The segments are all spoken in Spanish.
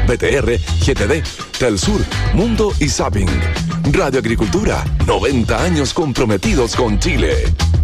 BTR, GTD, Telsur, Mundo y Zapping. Radio Agricultura, 90 años comprometidos con Chile.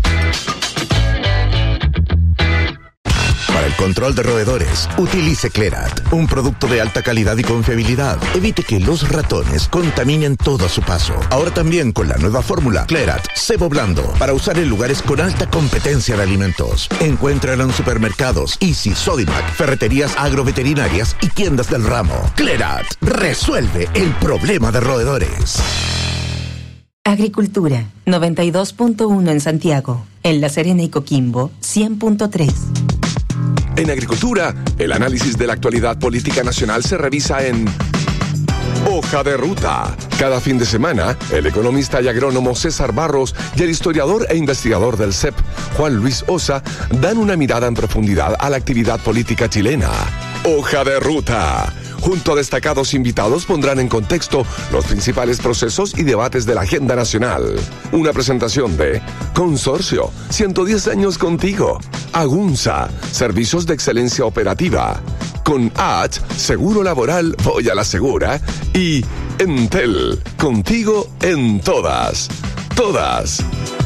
Para el control de roedores, utilice Clerat, un producto de alta calidad y confiabilidad. Evite que los ratones contaminen todo a su paso. Ahora también con la nueva fórmula Clerat Cebo Blando, para usar en lugares con alta competencia de alimentos. Encuéntralo en supermercados, Easy, Sodimac, ferreterías agroveterinarias y tiendas del ramo. Clerat resuelve el problema de roedores. Agricultura, 92.1 en Santiago. En La Serena y Coquimbo, 100.3. En Agricultura, el análisis de la actualidad política nacional se revisa en Hoja de Ruta. Cada fin de semana, el economista y agrónomo César Barros y el historiador e investigador del CEP, Juan Luis Osa, dan una mirada en profundidad a la actividad política chilena. Hoja de Ruta. Junto a destacados invitados pondrán en contexto los principales procesos y debates de la agenda nacional. Una presentación de Consorcio, 110 años contigo. Agunza, servicios de excelencia operativa. Con H, seguro laboral, voy a la segura. Y Entel, contigo en todas. Todas.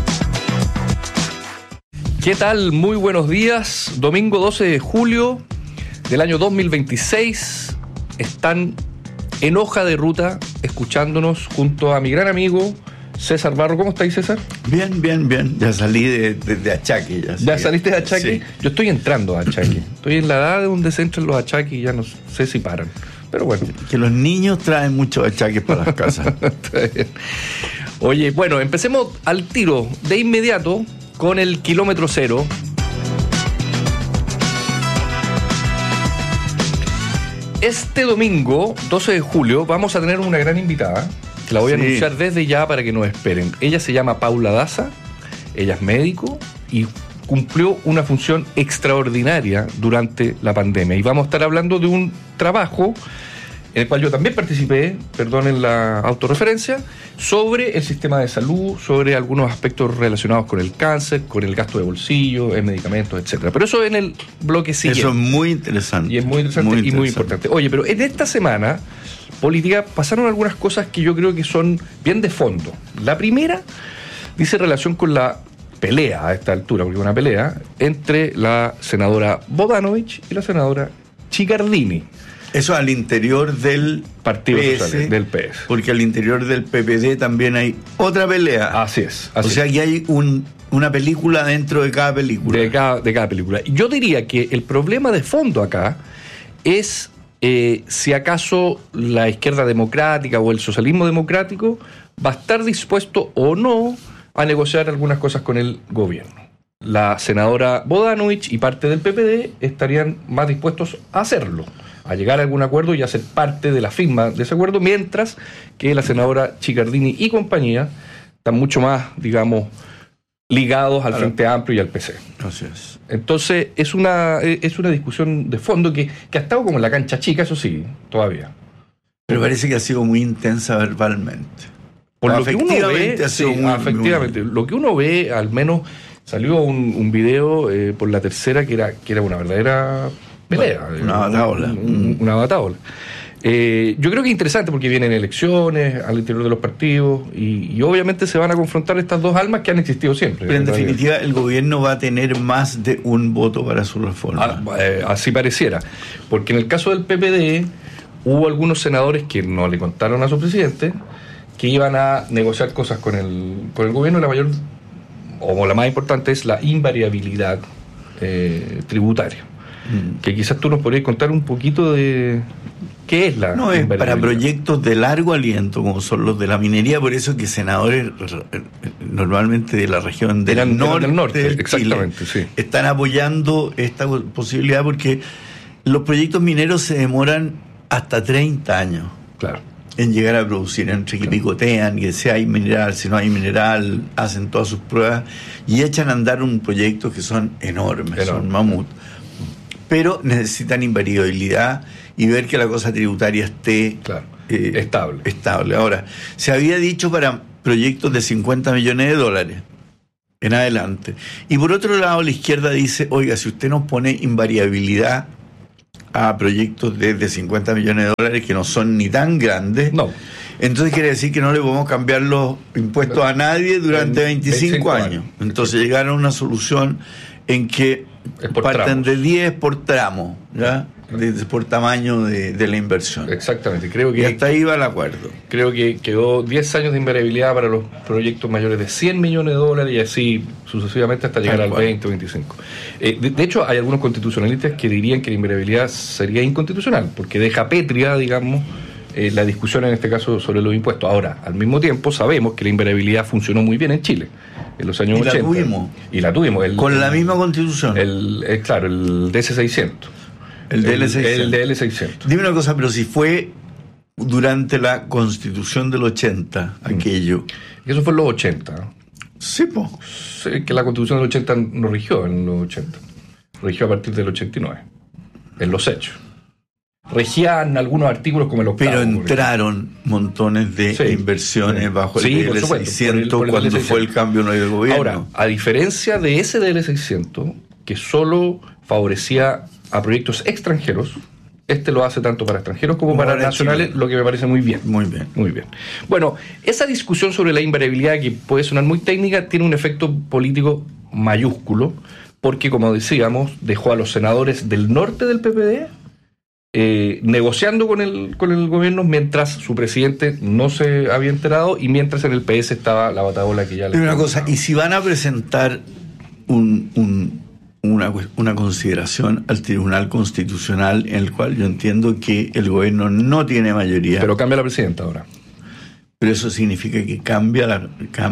¿Qué tal? Muy buenos días. Domingo 12 de julio del año 2026. Están en Hoja de Ruta escuchándonos junto a mi gran amigo César Barro. ¿Cómo estáis, César? Bien. Ya salí de Achaque. ¿Ya saliste de Achaque? Sí. Yo estoy entrando a Achaque. Estoy en la edad de donde se entran los achaques y ya no sé si paran. Pero bueno. Que los niños traen muchos achaques para las casas. Está bien. Oye, bueno, empecemos al tiro de inmediato con el kilómetro cero. Este domingo, 12 de julio, vamos a tener una gran invitada, que la voy a anunciar desde ya para que nos esperen. Ella se llama Paula Daza, ella es médico y cumplió una función extraordinaria durante la pandemia. Y vamos a estar hablando de un trabajo en el cual yo también participé, perdonen la autorreferencia, sobre el sistema de salud, sobre algunos aspectos relacionados con el cáncer, con el gasto de bolsillo, en medicamentos, etcétera. Pero eso en el bloque siguiente. Eso es muy interesante. Y es muy interesante y muy importante. Oye, pero en esta semana política pasaron algunas cosas que yo creo que son bien de fondo. La primera dice relación con la pelea a esta altura, porque es una pelea, entre la senadora Bodanovich y la senadora Chiccardini. Eso al interior del Partido PS, Social, del PS. Porque al interior del PPD también hay otra pelea. Así es. O sea que hay una película dentro de cada película. De cada película. Yo diría que el problema de fondo acá es si acaso la izquierda democrática o el socialismo democrático va a estar dispuesto o no a negociar algunas cosas con el gobierno. La senadora Bodanovich y parte del PPD estarían más dispuestos a hacerlo, a llegar a algún acuerdo y a ser parte de la firma de ese acuerdo, mientras que la senadora Chiccardini y compañía están mucho más, digamos, ligados al Frente Amplio y al PC. Así es. Entonces, es una discusión de fondo que ha estado como en la cancha chica, eso sí, todavía. Pero parece que ha sido muy intensa verbalmente. Por lo que uno ve, efectivamente, lo que uno ve, al menos salió un video por La Tercera que era una verdadera pelea. Una bataola. Una bataola. Yo creo que es interesante porque vienen elecciones al interior de los partidos y obviamente se van a confrontar estas dos almas que han existido siempre. Pero en definitiva el gobierno va a tener más de un voto para su reforma. Así pareciera. Porque en el caso del PPD hubo algunos senadores que no le contaron a su presidente que iban a negociar cosas con el gobierno. La mayor, o la más importante, es la invariabilidad tributaria. Que quizás tú nos podrías contar un poquito de qué es la invariabilidad. Es para proyectos de largo aliento, como son los de la minería, por eso que senadores normalmente de la región del norte del exactamente, Chile, sí, están apoyando esta posibilidad porque los proyectos mineros se demoran hasta 30 años. Claro. En llegar a producir, entre que picotean, que si hay mineral, si no hay mineral, hacen todas sus pruebas y echan a andar un proyecto que son enormes. Son mamut. Pero necesitan invariabilidad y ver que la cosa tributaria esté estable. Ahora, se había dicho para proyectos de $50 millones en adelante. Y por otro lado, la izquierda dice, oiga, si usted nos pone invariabilidad a proyectos de 50 millones de dólares que no son ni tan grandes. No. Entonces quiere decir que no le podemos cambiar los impuestos a nadie durante 25 años. Entonces llegaron a una solución en que parten de 10 por tramo, ¿ya? Por tamaño de la inversión. Exactamente. Creo que, y hasta ahí va el acuerdo. Creo que quedó 10 años de invariabilidad para los proyectos mayores de 100 millones de dólares y así sucesivamente hasta llegar al 20 o 25. De hecho, hay algunos constitucionalistas que dirían que la invariabilidad sería inconstitucional, porque deja pétrea, digamos, la discusión en este caso sobre los impuestos. Ahora, al mismo tiempo, sabemos que la invariabilidad funcionó muy bien en Chile en los años 80. Y la tuvimos. Con la misma constitución. Claro, el DS600. El DL600. Dime una cosa, pero si fue durante la Constitución del 80, aquello. Eso fue en los 80. Sí, pues. Sí, que la Constitución del 80 no rigió en los 80. Rigió a partir del 89. En los hechos. Regían algunos artículos como el octavo. Pero entraron montones de inversiones bajo el DL600 cuando fue el cambio de gobierno. Ahora, a diferencia de ese DL600, que solo favorecía a proyectos extranjeros, este lo hace tanto para extranjeros como para nacionales, Chile. Lo que me parece muy bien. Muy bien. Muy bien. Bueno, esa discusión sobre la invariabilidad, que puede sonar muy técnica, tiene un efecto político mayúsculo, porque, como decíamos, dejó a los senadores del norte del PPD negociando con el gobierno mientras su presidente no se había enterado y mientras en el PS estaba la batabola que ya le... Pero una cosa, ¿y si van a presentar una consideración al Tribunal Constitucional en el cual yo entiendo que el gobierno no tiene mayoría? Pero cambia la presidenta ahora. Pero eso significa que cambia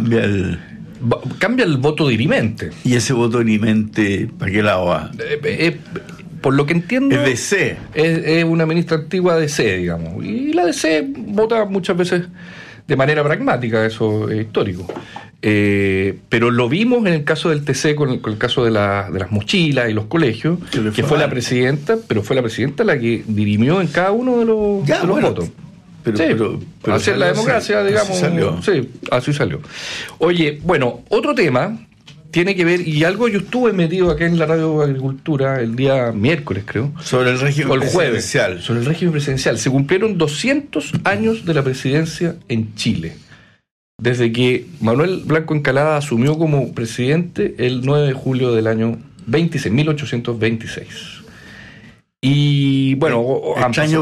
el voto dirimente. ¿Y ese voto dirimente para qué lado va? Por lo que entiendo... Es DC. Es una ministra antigua de DC, digamos. Y la DC vota muchas veces de manera pragmática, eso es histórico. Pero lo vimos en el caso del TC con el caso de las mochilas y los colegios, que fue la presidenta, pero fue la presidenta la que dirimió en cada uno de los votos. Pero así es la democracia, digamos. Así salió. Sí, así salió. Oye, bueno, otro tema tiene que ver, y algo yo estuve metido acá en la Radio Agricultura el día miércoles, creo. Sobre el régimen presidencial. Sobre el régimen presidencial. Se cumplieron 200 años de la presidencia en Chile. Desde que Manuel Blanco Encalada asumió como presidente el 9 de julio del año 1826. Y bueno... Extraño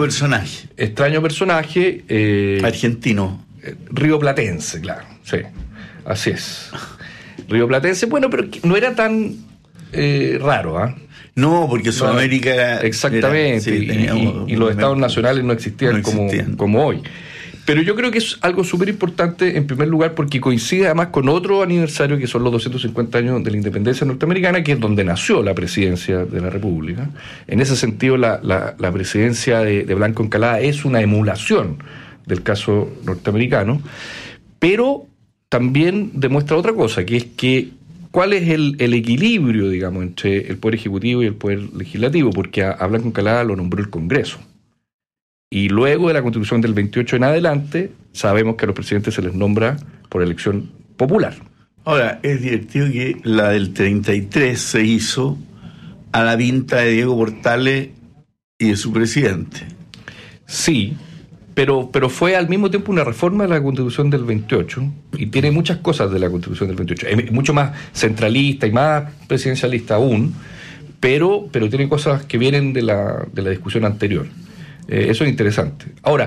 personaje. Argentino. Rioplatense, claro. Sí, así es. Rioplatense, bueno, pero no era tan raro, ¿ah? No, porque Sudamérica era... Exactamente, y los estados nacionales no existían como hoy. Pero yo creo que es algo súper importante, en primer lugar, porque coincide además con otro aniversario, que son los 250 años de la independencia norteamericana, que es donde nació la presidencia de la República. En ese sentido, la presidencia de Blanco Encalada es una emulación del caso norteamericano, pero también demuestra otra cosa, que es que cuál es el equilibrio, digamos, entre el Poder Ejecutivo y el Poder Legislativo, porque a Blanco Encalada lo nombró el Congreso. Y luego de la Constitución del 28 en adelante, sabemos que a los presidentes se les nombra por elección popular. Ahora, es divertido que la del 33 se hizo a la vinta de Diego Portales y de su presidente. Sí, pero fue al mismo tiempo una reforma de la Constitución del 28 y tiene muchas cosas de la Constitución del 28. Es mucho más centralista y más presidencialista aún, pero tiene cosas que vienen de la discusión anterior. Eso es interesante. Ahora,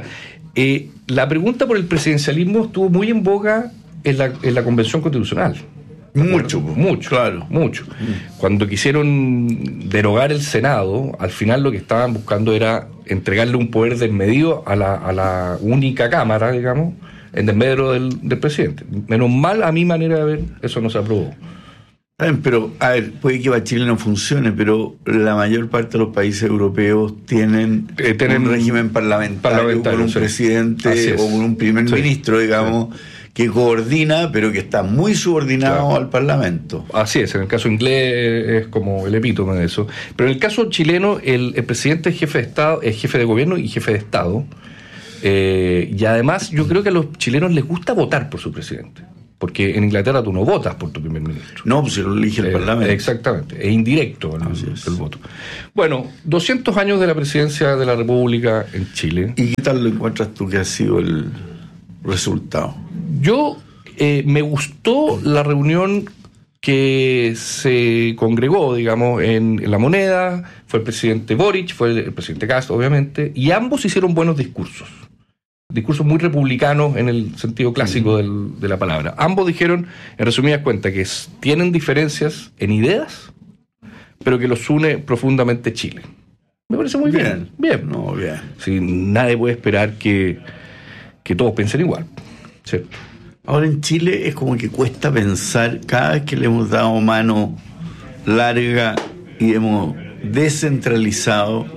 la pregunta por el presidencialismo estuvo muy en boga en la Convención Constitucional. Mucho. Claro. Cuando quisieron derogar el Senado, al final lo que estaban buscando era entregarle un poder desmedido a la única Cámara, digamos, en desmedro del presidente. Menos mal, a mi manera de ver, eso no se aprobó. Pero, a ver, puede que para Chile no funcione, pero la mayor parte de los países europeos tienen un régimen parlamentario con un presidente o con un primer ministro, digamos, que coordina, pero que está muy subordinado al Parlamento. Así es, en el caso inglés es como el epítome de eso. Pero en el caso chileno, el presidente es jefe de Estado, es jefe de gobierno y jefe de Estado. Y además, yo creo que a los chilenos les gusta votar por su presidente. porque en Inglaterra tú no votas por tu primer ministro. No, pues se lo elige el Parlamento. Exactamente, es indirecto el voto. Bueno, 200 años de la presidencia de la República en Chile. ¿Y qué tal lo encuentras tú que ha sido el resultado? Yo me gustó la reunión que se congregó, digamos, en La Moneda. Fue el presidente Boric, fue el presidente Castro, obviamente, y ambos hicieron buenos discursos muy republicanos en el sentido clásico de la palabra. Ambos dijeron, en resumidas cuentas, que tienen diferencias en ideas, pero que los une profundamente Chile. Me parece muy bien. Bien. No, bien. Sí, nadie puede esperar que todos piensen igual, ¿cierto? Ahora en Chile es como que cuesta pensar, cada vez que le hemos dado mano larga y hemos descentralizado,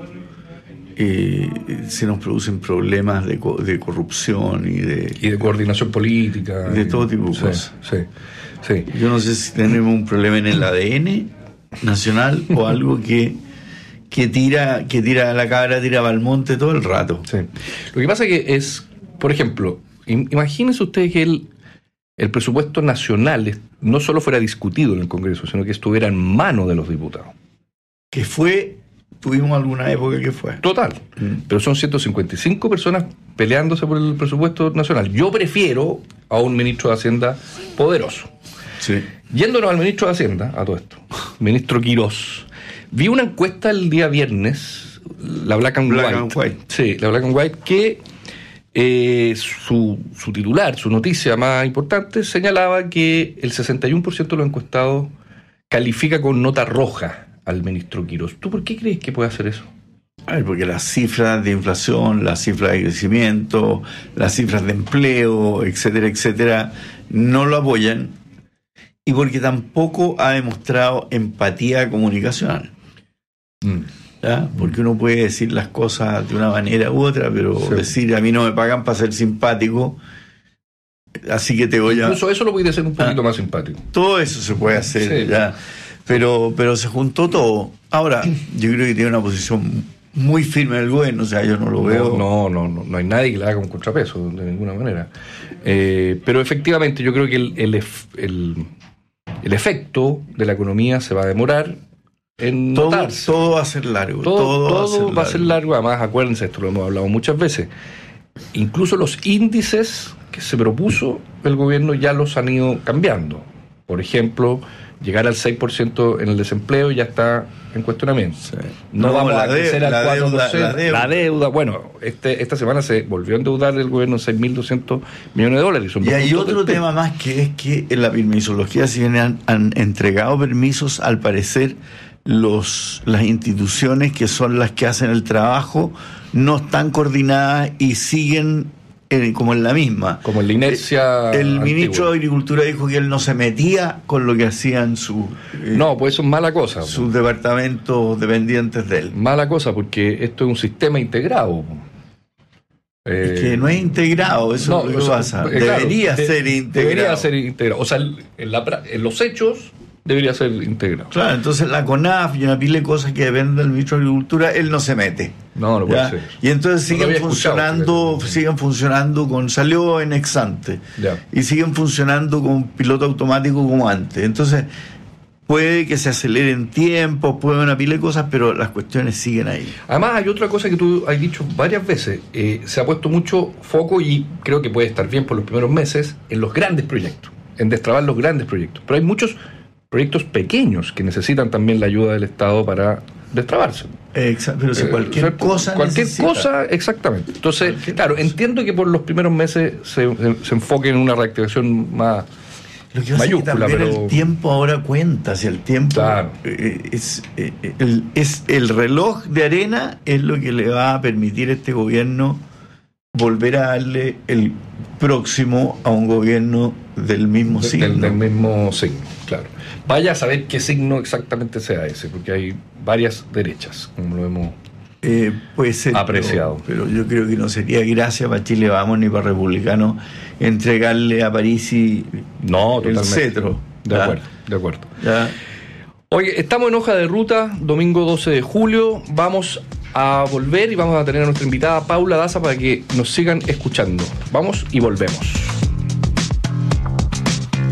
se nos producen problemas de corrupción y de coordinación política. De todo tipo de cosas. Sí. Yo no sé si tenemos un problema en el ADN nacional o algo que tira a la cabra, tira para el monte todo el rato. Sí. Lo que pasa que es, por ejemplo, imagínense ustedes que el presupuesto nacional no solo fuera discutido en el Congreso, sino que estuviera en manos de los diputados. Tuvimos alguna época que fue. Total. Pero son 155 personas peleándose por el presupuesto nacional. Yo prefiero a un ministro de Hacienda poderoso. Sí. Yéndonos al ministro de Hacienda, a todo esto, ministro Quirós, vi una encuesta el día viernes, la Black and White. Sí, la Black and White, que su titular, su noticia más importante, señalaba que el 61% de los encuestados califica con nota roja al ministro Quirós. ¿Tú por qué crees que puede hacer eso? Porque las cifras de inflación, las cifras de crecimiento, las cifras de empleo, etcétera, no lo apoyan, y porque tampoco ha demostrado empatía comunicacional. ¿Ya? Porque uno puede decir las cosas de una manera u otra, pero decir a mí no me pagan para ser simpático, así que te voy a... Incluso eso lo puede hacer un poquito más simpático. Todo eso se puede hacer, sí. ¿ya? Pero se juntó todo. Ahora, yo creo que tiene una posición muy firme del gobierno, o sea, yo no lo veo... No hay nadie que le haga un contrapeso, de ninguna manera. Pero efectivamente yo creo que el efecto de la economía se va a demorar en notarse. Todo va a ser largo. Todo va a ser largo. Además, acuérdense, esto lo hemos hablado muchas veces, incluso los índices que se propuso el gobierno ya los han ido cambiando. Por ejemplo, llegar al 6% en el desempleo ya está en cuestionamiento. Sí. No vamos a crecer al 4%. La deuda. Bueno, esta semana se volvió a endeudar el gobierno en $6.200 millones. Y hay otro tema más, que es que en la permisología, si bien han entregado permisos, al parecer las instituciones que son las que hacen el trabajo no están coordinadas y siguen como en la misma. Como en la inercia. El ministro de Agricultura dijo que él no se metía con lo que hacían no, pues eso es mala cosa. Sus departamentos dependientes de él. Mala cosa, porque esto es un sistema integrado. Es que no es integrado, eso es lo que pasa. Debería ser integrado. O sea, en los hechos debería ser integrado. Claro, entonces la CONAF y una pila de cosas que dependen del ministro de Agricultura, él no se mete. No puede ser. Y entonces siguen funcionando salió en ex ante. Y siguen funcionando con piloto automático como antes. Entonces, puede que se aceleren tiempos, puede haber una pila de cosas, pero las cuestiones siguen ahí. Además, hay otra cosa que tú has dicho varias veces. Se ha puesto mucho foco, y creo que puede estar bien por los primeros meses, en los grandes proyectos, en destrabar los grandes proyectos. Pero hay muchos proyectos pequeños que necesitan también la ayuda del Estado para destrabarse. Exacto, pero si cualquier cosa, exactamente. Entonces, claro, entiendo que por los primeros meses se enfoque en una reactivación más lo que pasa mayúscula, es que también el tiempo ahora cuenta, si el tiempo es el reloj de arena, es lo que le va a permitir a este gobierno volver a darle el próximo a un gobierno del mismo signo. Del mismo signo, claro. Vaya a saber qué signo exactamente sea ese, porque hay varias derechas, como lo hemos puede ser apreciado. Pero yo creo que no sería gracia para Chile Vamos ni para Republicano entregarle a Parisi el cetro. De acuerdo. ¿Ya? Oye, estamos en Hoja de Ruta, domingo 12 de julio. Vamos a volver y vamos a tener a nuestra invitada Paula Daza para que nos sigan escuchando. Vamos y volvemos.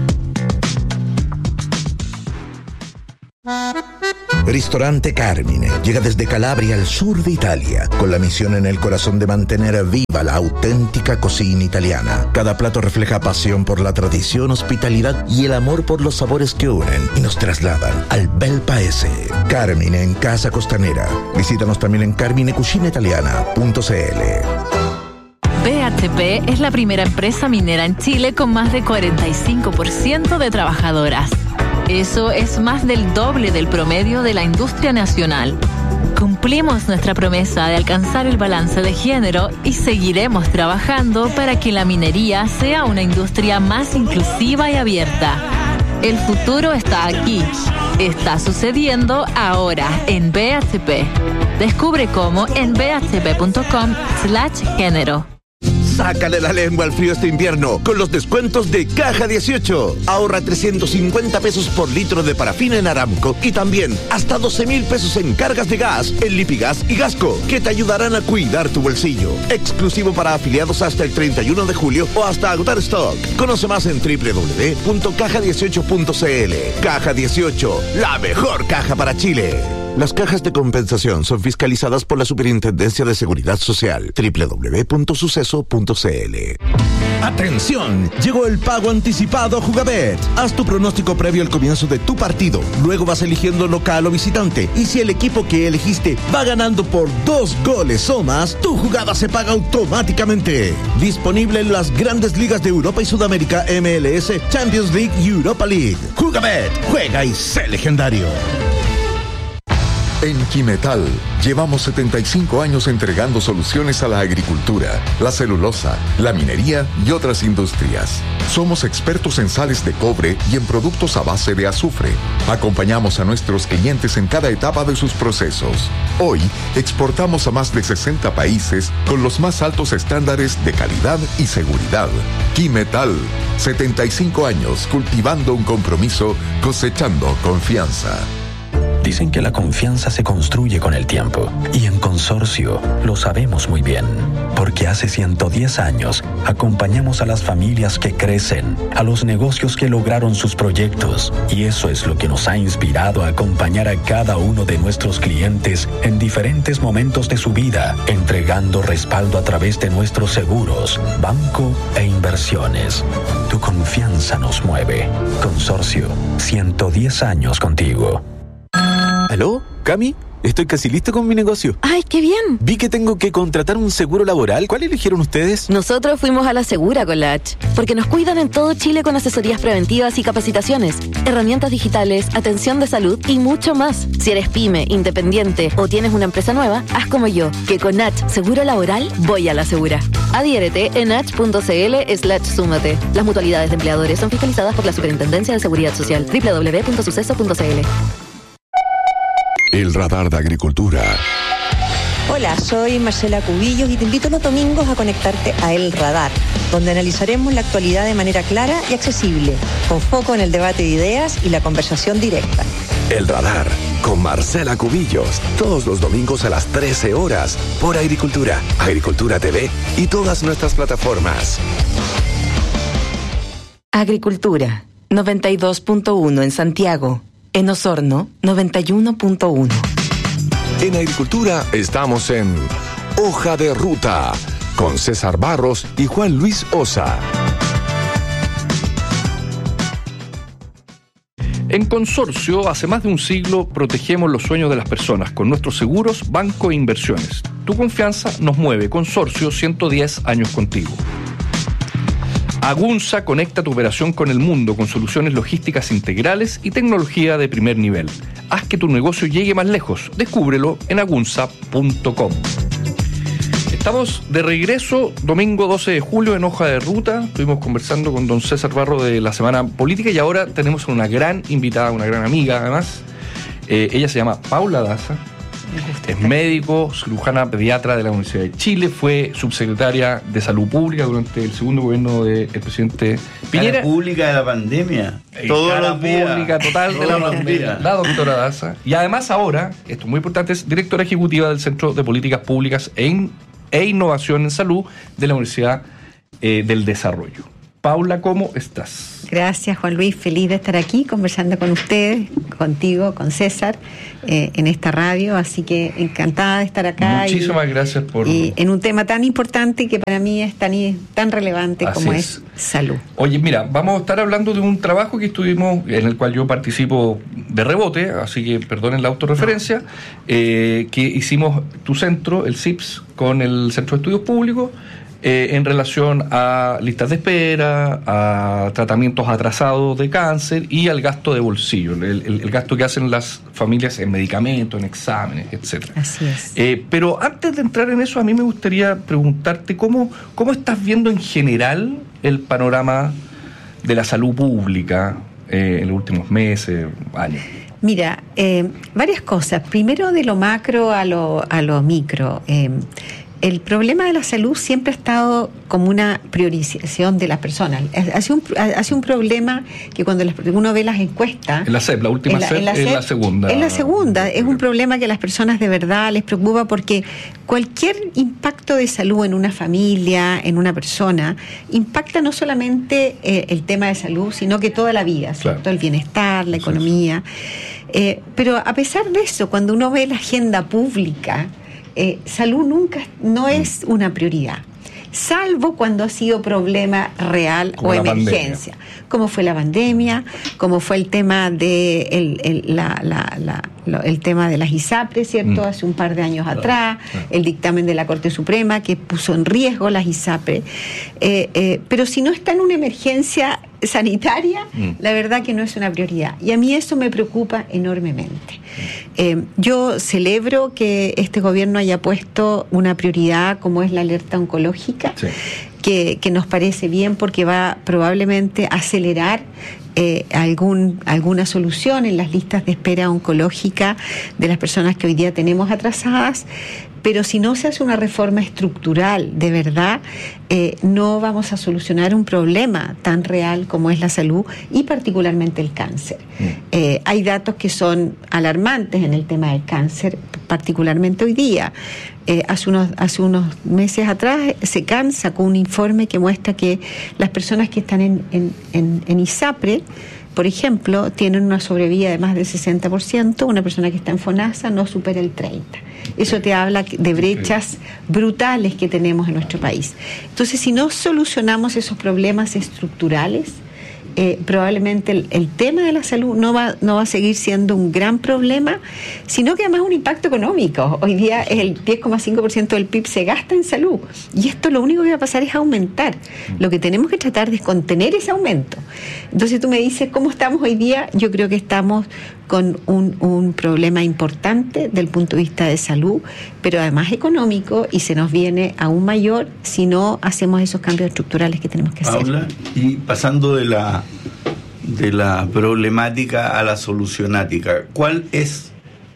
Ristorante Carmine llega desde Calabria al sur de Italia, con la misión en el corazón de mantener viva la auténtica cocina italiana. Cada plato refleja pasión por la tradición, hospitalidad y el amor por los sabores que unen y nos trasladan al bel paese. Carmine en Casa Costanera. Visítanos también en carminecucinaitaliana.cl. BHP es la primera empresa minera en Chile con más de 45% de trabajadoras. Eso es más del doble del promedio de la industria nacional. Cumplimos nuestra promesa de alcanzar el balance de género y seguiremos trabajando para que la minería sea una industria más inclusiva y abierta. El futuro está aquí. Está sucediendo ahora en BHP. Descubre cómo en bhp.com/género. Sácale la lengua al frío este invierno con los descuentos de Caja 18. Ahorra 350 pesos por litro de parafina en Aramco y también hasta 12,000 pesos en cargas de gas en Lipigas y Gasco, que te ayudarán a cuidar tu bolsillo. Exclusivo para afiliados hasta el 31 de julio o hasta agotar stock. Conoce más en www.caja18.cl. Caja 18, la mejor caja para Chile. Las cajas de compensación son fiscalizadas por la Superintendencia de Seguridad Social. www.suceso.cl. ¡Atención! Llegó el pago anticipado a Jugabet. Haz tu pronóstico previo al comienzo de tu partido. Luego vas eligiendo local o visitante. Y si el equipo que elegiste va ganando por 2 goles o más, tu jugada se paga automáticamente. Disponible en las grandes ligas de Europa y Sudamérica, MLS, Champions League y Europa League. Jugabet. Juega y sé legendario. En Quimetal llevamos 75 años entregando soluciones a la agricultura, la celulosa, la minería y otras industrias. Somos expertos en sales de cobre y en productos a base de azufre. Acompañamos a nuestros clientes en cada etapa de sus procesos. Hoy exportamos a más de 60 países con los más altos estándares de calidad y seguridad. Quimetal, 75 años cultivando un compromiso, cosechando confianza. Dicen que la confianza se construye con el tiempo, y en Consorcio lo sabemos muy bien, porque hace 110 años acompañamos a las familias que crecen, a los negocios que lograron sus proyectos, y eso es lo que nos ha inspirado a acompañar a cada uno de nuestros clientes en diferentes momentos de su vida, entregando respaldo a través de nuestros seguros, banco e inversiones. Tu confianza nos mueve. Consorcio, 110 años contigo. ¿Aló? ¿Cami? Estoy casi listo con mi negocio. ¡Ay, qué bien! Vi que tengo que contratar un seguro laboral. ¿Cuál eligieron ustedes? Nosotros fuimos a La Segura con la H, porque nos cuidan en todo Chile con asesorías preventivas y capacitaciones, herramientas digitales, atención de salud y mucho más. Si eres pyme, independiente o tienes una empresa nueva, haz como yo, que con H Seguro Laboral voy a La Segura. Adhiérete en h.cl/súmate. Las mutualidades de empleadores son fiscalizadas por la Superintendencia de Seguridad Social. www.suceso.cl. El radar de agricultura. Hola, soy Marcela Cubillos y te invito los domingos a conectarte a El Radar, donde analizaremos la actualidad de manera clara y accesible, con foco en el debate de ideas y la conversación directa. El Radar, con Marcela Cubillos, todos los domingos a las 13 horas, por Agricultura, Agricultura TV y todas nuestras plataformas. Agricultura, 92.1 en Santiago. En Osorno, 91.1. En Agricultura estamos en Hoja de Ruta, con César Barros y Juan Luis Osa. En Consorcio, hace más de un siglo, protegemos los sueños de las personas con nuestros seguros, banco e inversiones. Tu confianza nos mueve. Consorcio, 110 años contigo. Agunza conecta tu operación con el mundo con soluciones logísticas integrales y tecnología de primer nivel. Haz que tu negocio llegue más lejos. Descúbrelo en agunza.com. Estamos de regreso, domingo 12 de julio en Hoja de Ruta. Estuvimos conversando con don César Barro de la Semana Política y ahora tenemos una gran invitada, una gran amiga además. Ella se llama Paula Daza. Es médico, cirujana pediatra de la Universidad de Chile, fue subsecretaria de Salud Pública durante el segundo gobierno del presidente Piñera. Cara pública de la pandemia. Todos los días. Pública total de la pandemia. La doctora Daza. Y además ahora, esto es muy importante, es directora ejecutiva del Centro de Políticas Públicas e Innovación en Salud de la Universidad del Desarrollo. Paula, ¿cómo estás? Gracias, Juan Luis. Feliz de estar aquí conversando con ustedes, contigo, con César, en esta radio. Así que encantada de estar acá. Muchísimas gracias por... Y en un tema tan importante que para mí es tan relevante como es salud. Oye, mira, vamos a estar hablando de un trabajo que estuvimos, en el cual yo participo de rebote, así que perdonen la autorreferencia, que hicimos tu centro, el CIPS, con el Centro de Estudios Públicos, en relación a listas de espera, a tratamientos atrasados de cáncer y al gasto de bolsillo, el gasto que hacen las familias en medicamentos, en exámenes, etcétera. Así es. Pero antes de entrar en eso, a mí me gustaría preguntarte cómo estás viendo en general el panorama de la salud pública en los últimos meses, años. Mira, varias cosas. Primero, de lo macro a lo micro. El problema de la salud siempre ha estado como una priorización de las personas. Ha sido un problema que cuando uno ve las encuestas... En la CEP, la última CEP es la segunda. Es la segunda. Es un problema que a las personas de verdad les preocupa porque cualquier impacto de salud en una familia, en una persona, impacta no solamente el tema de salud, sino que toda la vida, ¿cierto? Claro. El bienestar, la economía. Pero a pesar de eso, cuando uno ve la agenda pública... salud no es una prioridad, salvo cuando ha sido problema real como o emergencia, como fue la pandemia, como fue el tema de el tema de las ISAPRES, ¿cierto? Hace un par de años atrás, el dictamen de la Corte Suprema que puso en riesgo las ISAPRES, pero si no está en una emergencia sanitaria, la verdad que no es una prioridad, y a mí eso me preocupa enormemente. Yo celebro que este gobierno haya puesto una prioridad como es la alerta oncológica, que nos parece bien porque va probablemente a acelerar alguna solución en las listas de espera oncológica de las personas que hoy día tenemos atrasadas. Pero si no se hace una reforma estructural de verdad, no vamos a solucionar un problema tan real como es la salud y particularmente el cáncer. Hay datos que son alarmantes en el tema del cáncer, particularmente hoy día. Hace unos meses atrás, SECAN sacó un informe que muestra que las personas que están en ISAPRE, por ejemplo, tienen una sobrevida de más del 60%, una persona que está en FONASA no supera el 30%. Eso te habla de brechas brutales que tenemos en nuestro país. Entonces, si no solucionamos esos problemas estructurales, probablemente el tema de la salud no va a seguir siendo un gran problema, sino que además un impacto económico. Hoy día el 10,5% del PIB se gasta en salud, y esto lo único que va a pasar es aumentar. Lo que tenemos que tratar de es contener ese aumento. Entonces tú me dices, ¿cómo estamos hoy día? Yo creo que estamos con un problema importante del punto de vista de salud, pero además económico, y se nos viene aún mayor si no hacemos esos cambios estructurales que tenemos que hacer. Paula, y pasando de la problemática a la solucionática, ¿cuál es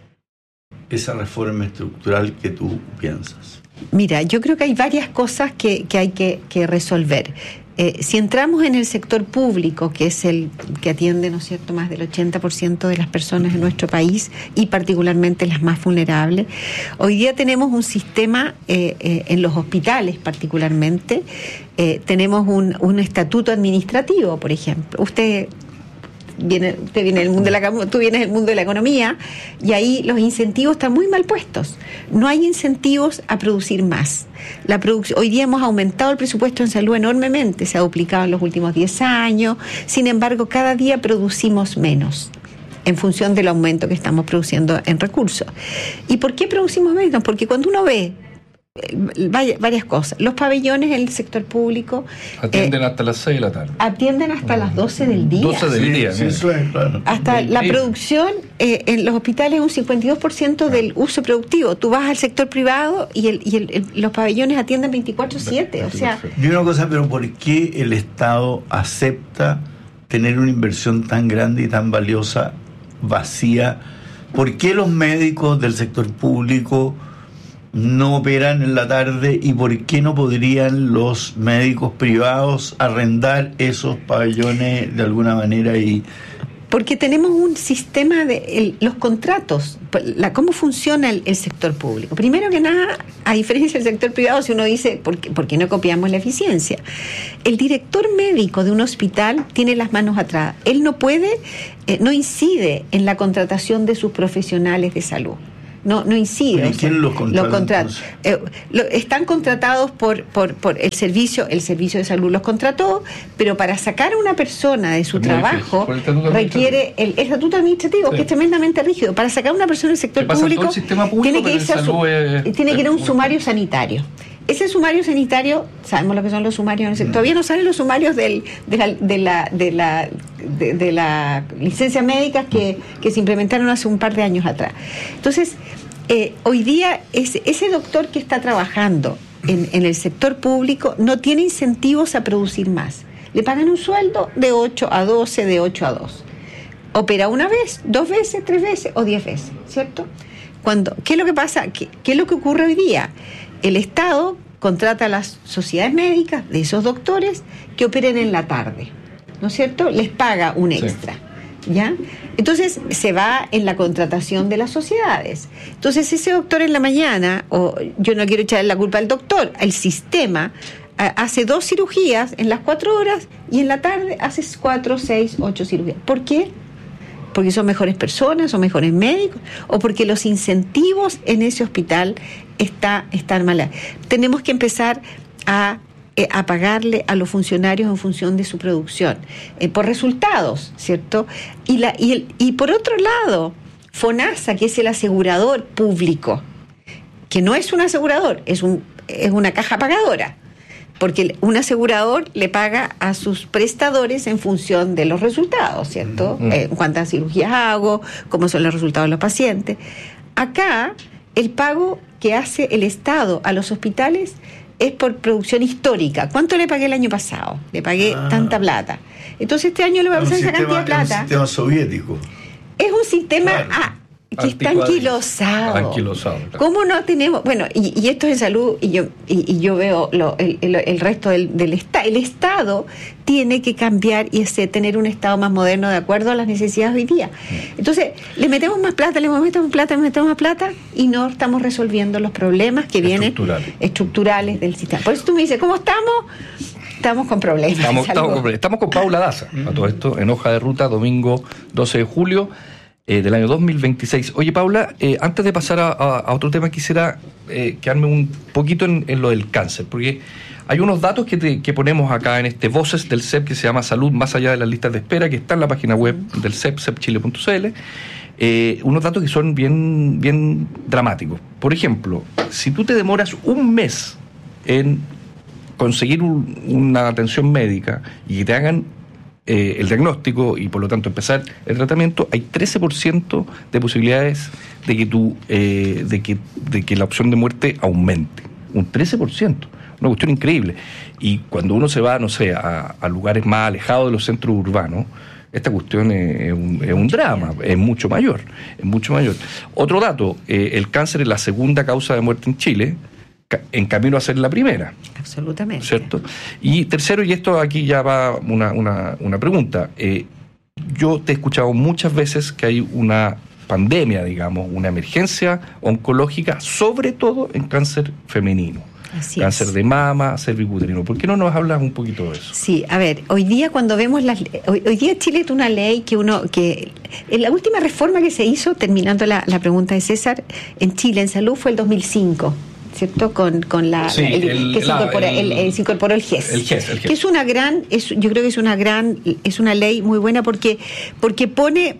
esa reforma estructural que tú piensas? Mira, yo creo que hay varias cosas que hay que resolver. Si entramos en el sector público, que es el que atiende, ¿no es cierto?, más del 80% de las personas en nuestro país y particularmente las más vulnerables, hoy día tenemos un sistema en los hospitales particularmente, tenemos un estatuto administrativo, por ejemplo. Tú vienes del mundo de la economía, y ahí los incentivos están muy mal puestos. No hay incentivos a producir más. Hoy día hemos aumentado el presupuesto en salud enormemente, se ha duplicado en los últimos 10 años, sin embargo cada día producimos menos en función del aumento que estamos produciendo en recursos. ¿Y por qué producimos menos? Porque cuando uno ve varias cosas. Los pabellones en el sector público atienden hasta las 6 de la tarde. Atienden hasta las 12 del día. 12 del día. Sí, eso es, claro. Hasta la producción en los hospitales es un 52% del uso productivo. Tú vas al sector privado y los pabellones atienden 24/7. O sea, y una cosa, pero ¿por qué el Estado acepta tener una inversión tan grande y tan valiosa vacía? ¿Por qué los médicos del sector público no operan en la tarde, y por qué no podrían los médicos privados arrendar esos pabellones de alguna manera y Porque tenemos un sistema de los contratos, cómo funciona el sector público. Primero que nada, a diferencia del sector privado, si uno dice, ¿por qué no copiamos la eficiencia? El director médico de un hospital tiene las manos atrás. Él no puede, no incide en la contratación de sus profesionales de salud. No incide. ¿Y quién los contrata? Están contratados por el servicio de salud los contrató, pero para sacar a una persona de su trabajo requiere el estatuto administrativo, que es tremendamente rígido. Para sacar a una persona del sector público tiene que irse tiene que ir a un sumario sanitario. Ese sumario sanitario, sabemos lo que son los sumarios en el sector. Todavía no salen los sumarios de la licencia médica que se implementaron hace un par de años atrás. Entonces, hoy día ese doctor que está trabajando en el sector público no tiene incentivos a producir más. Le pagan un sueldo de 8 a 12, de 8 a 2. Opera una vez, 2 veces, 3 veces o 10 veces, ¿cierto? ¿Qué es lo que pasa? ¿Qué es lo que ocurre hoy día? El Estado contrata a las sociedades médicas de esos doctores que operen en la tarde, ¿no es cierto? Les paga un extra, ¿ya? Entonces se va en la contratación de las sociedades. Entonces ese doctor en la mañana, yo no quiero echarle la culpa al doctor, el sistema hace 2 cirugías en las 4 horas y en la tarde hace 4, 6, 8 cirugías. ¿Por qué? Porque son mejores personas, son mejores médicos, o porque los incentivos en ese hospital están mal. Tenemos que empezar a pagarle a los funcionarios en función de su producción, por resultados, ¿cierto? Y por otro lado, FONASA, que es el asegurador público, que no es un asegurador, es una caja pagadora, porque un asegurador le paga a sus prestadores en función de los resultados, ¿cierto? Cuántas cirugías hago, cómo son los resultados de los pacientes. Acá, el pago que hace el Estado a los hospitales es por producción histórica. ¿Cuánto le pagué el año pasado? Le pagué tanta plata. Entonces este año le voy a pasar esa cantidad de plata. Es un sistema soviético. Es un sistema... Claro. Que está anquilosado. Claro. ¿Cómo no tenemos? Bueno, y esto es en salud, y yo veo el resto del Estado. El Estado tiene que cambiar y tener un Estado más moderno de acuerdo a las necesidades hoy día. Entonces, le metemos más plata y no estamos resolviendo los problemas que vienen estructurales del sistema. Por eso tú me dices, ¿cómo estamos? Estamos con problemas. Estamos con Paula Daza, a todo esto, en Hoja de Ruta, domingo 12 de julio. Del año 2026. Oye, Paula, antes de pasar a otro tema, quisiera quedarme un poquito en lo del cáncer, porque hay unos datos que ponemos acá en Voces del CEP, que se llama Salud más allá de las listas de espera, que está en la página web del CEP, cepchile.cl, unos datos que son bien dramáticos. Por ejemplo, si tú te demoras un mes en conseguir una atención médica y que te hagan el diagnóstico y por lo tanto empezar el tratamiento, hay 13% de posibilidades de que la opción de muerte aumente. Un 13%, una cuestión increíble. Y cuando uno se va, no sé, a lugares más alejados de los centros urbanos, esta cuestión es un drama, es mucho mayor. Otro dato, el cáncer es la segunda causa de muerte en Chile, en camino a ser la primera. Absolutamente. ¿Cierto? Y tercero, y esto aquí ya va una pregunta. Yo te he escuchado muchas veces que hay una pandemia, digamos, una emergencia oncológica, sobre todo en cáncer femenino. Así cáncer es. de mama, cervicuterino. ¿Por qué no nos hablas un poquito de eso? Sí, a ver, hoy día cuando vemos hoy día Chile tiene una ley que en la última reforma que se hizo, terminando la pregunta de César, en Chile en salud fue el 2005. ¿Cierto? Con la sí, se incorporó el GES. El GES. Que es una gran, yo creo que es una ley muy buena porque pone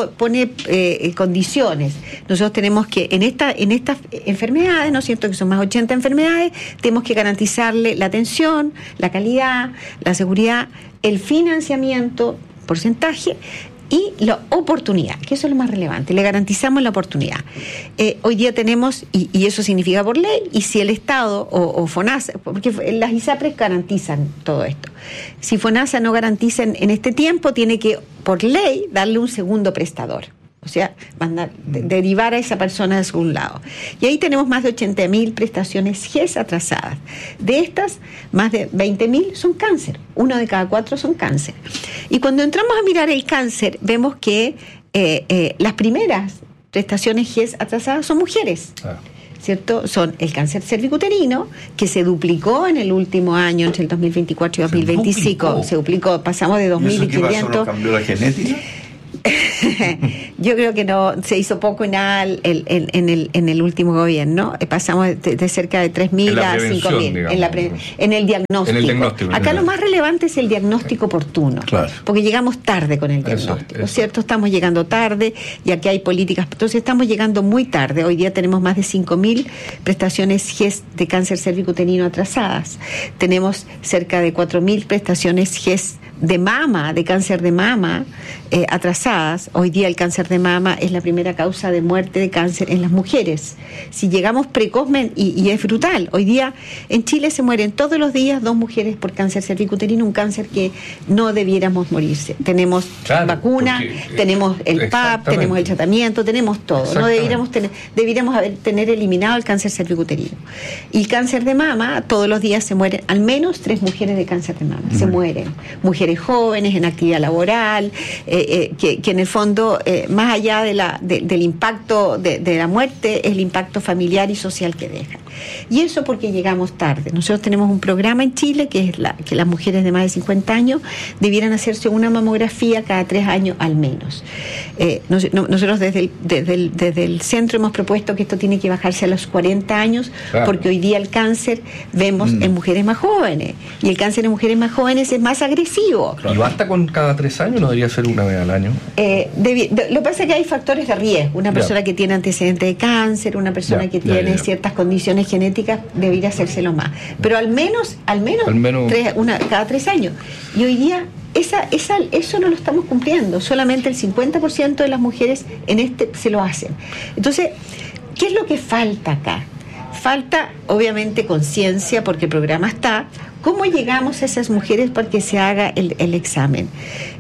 condiciones. Nosotros tenemos que en estas enfermedades, ¿no es cierto? Que son más 80 enfermedades, tenemos que garantizarle la atención, la calidad, la seguridad, el financiamiento, porcentaje y la oportunidad, que eso es lo más relevante, le garantizamos la oportunidad. Hoy día tenemos, y eso significa por ley, y si el Estado o FONASA, porque las ISAPRES garantizan todo esto, si FONASA no garantiza en este tiempo, tiene que, por ley, darle un segundo prestador. O O sea, mandar, derivar a esa persona de algún lado. Y ahí tenemos más de 80.000 prestaciones GES atrasadas. De estas, más de 20.000 son cáncer. 1 de cada 4 son cáncer. Y cuando entramos a mirar el cáncer, vemos que las primeras prestaciones GES atrasadas son mujeres. ¿Cierto? Son el cáncer cervicuterino, que se duplicó en el último año, entre el 2024 y 2025. Se duplicó, pasamos de 2.500. ¿Y eso qué pasó? ¿No cambió la genética? Yo creo que no se hizo poco y nada en el último gobierno. Pasamos de cerca de 3.000 a 5.000 en el diagnóstico. Acá lo más relevante es el diagnóstico oportuno, porque llegamos tarde con el diagnóstico, eso. ¿Cierto? Estamos llegando tarde y aquí hay políticas, entonces estamos llegando muy tarde. Hoy día tenemos más de 5.000 prestaciones GES de cáncer cervicuterino atrasadas. Tenemos cerca de 4.000 prestaciones GES de mama, de cáncer de mama atrasadas. Hoy día el cáncer de mama es la primera causa de muerte de cáncer en las mujeres. Si llegamos precozmente, y es brutal, hoy día en Chile se mueren todos los días 2 mujeres por cáncer cervicuterino, un cáncer que no debiéramos morirse. Tenemos vacuna, tenemos el PAP, tenemos el tratamiento, tenemos todo. No debiéramos tener eliminado el cáncer cervicuterino. Y el cáncer de mama, todos los días se mueren al menos 3 mujeres de cáncer de mama. Se mueren. Mujeres jóvenes en actividad laboral, que en el fondo, más allá del impacto de la muerte, es el impacto familiar y social que deja. Y eso porque llegamos tarde. Nosotros tenemos un programa en Chile que es que las mujeres de más de 50 años debieran hacerse una mamografía cada 3 años al menos. Nosotros desde el centro hemos propuesto que esto tiene que bajarse a los 40 años, porque hoy día el cáncer vemos en mujeres más jóvenes, y el cáncer en mujeres más jóvenes es más agresivo. ¿Y basta con cada 3 años? ¿No debería ser una vez al año? Lo que pasa es que hay factores de riesgo. Una persona que tiene antecedentes de cáncer, una persona que tiene ciertas condiciones genéticas, debería hacérselo más. Pero al menos cada 3 años. Y hoy día eso no lo estamos cumpliendo. Solamente el 50% de las mujeres se lo hacen. Entonces, ¿qué es lo que falta acá? Falta, obviamente, conciencia, porque el programa está. ¿Cómo llegamos a esas mujeres para que se haga el examen?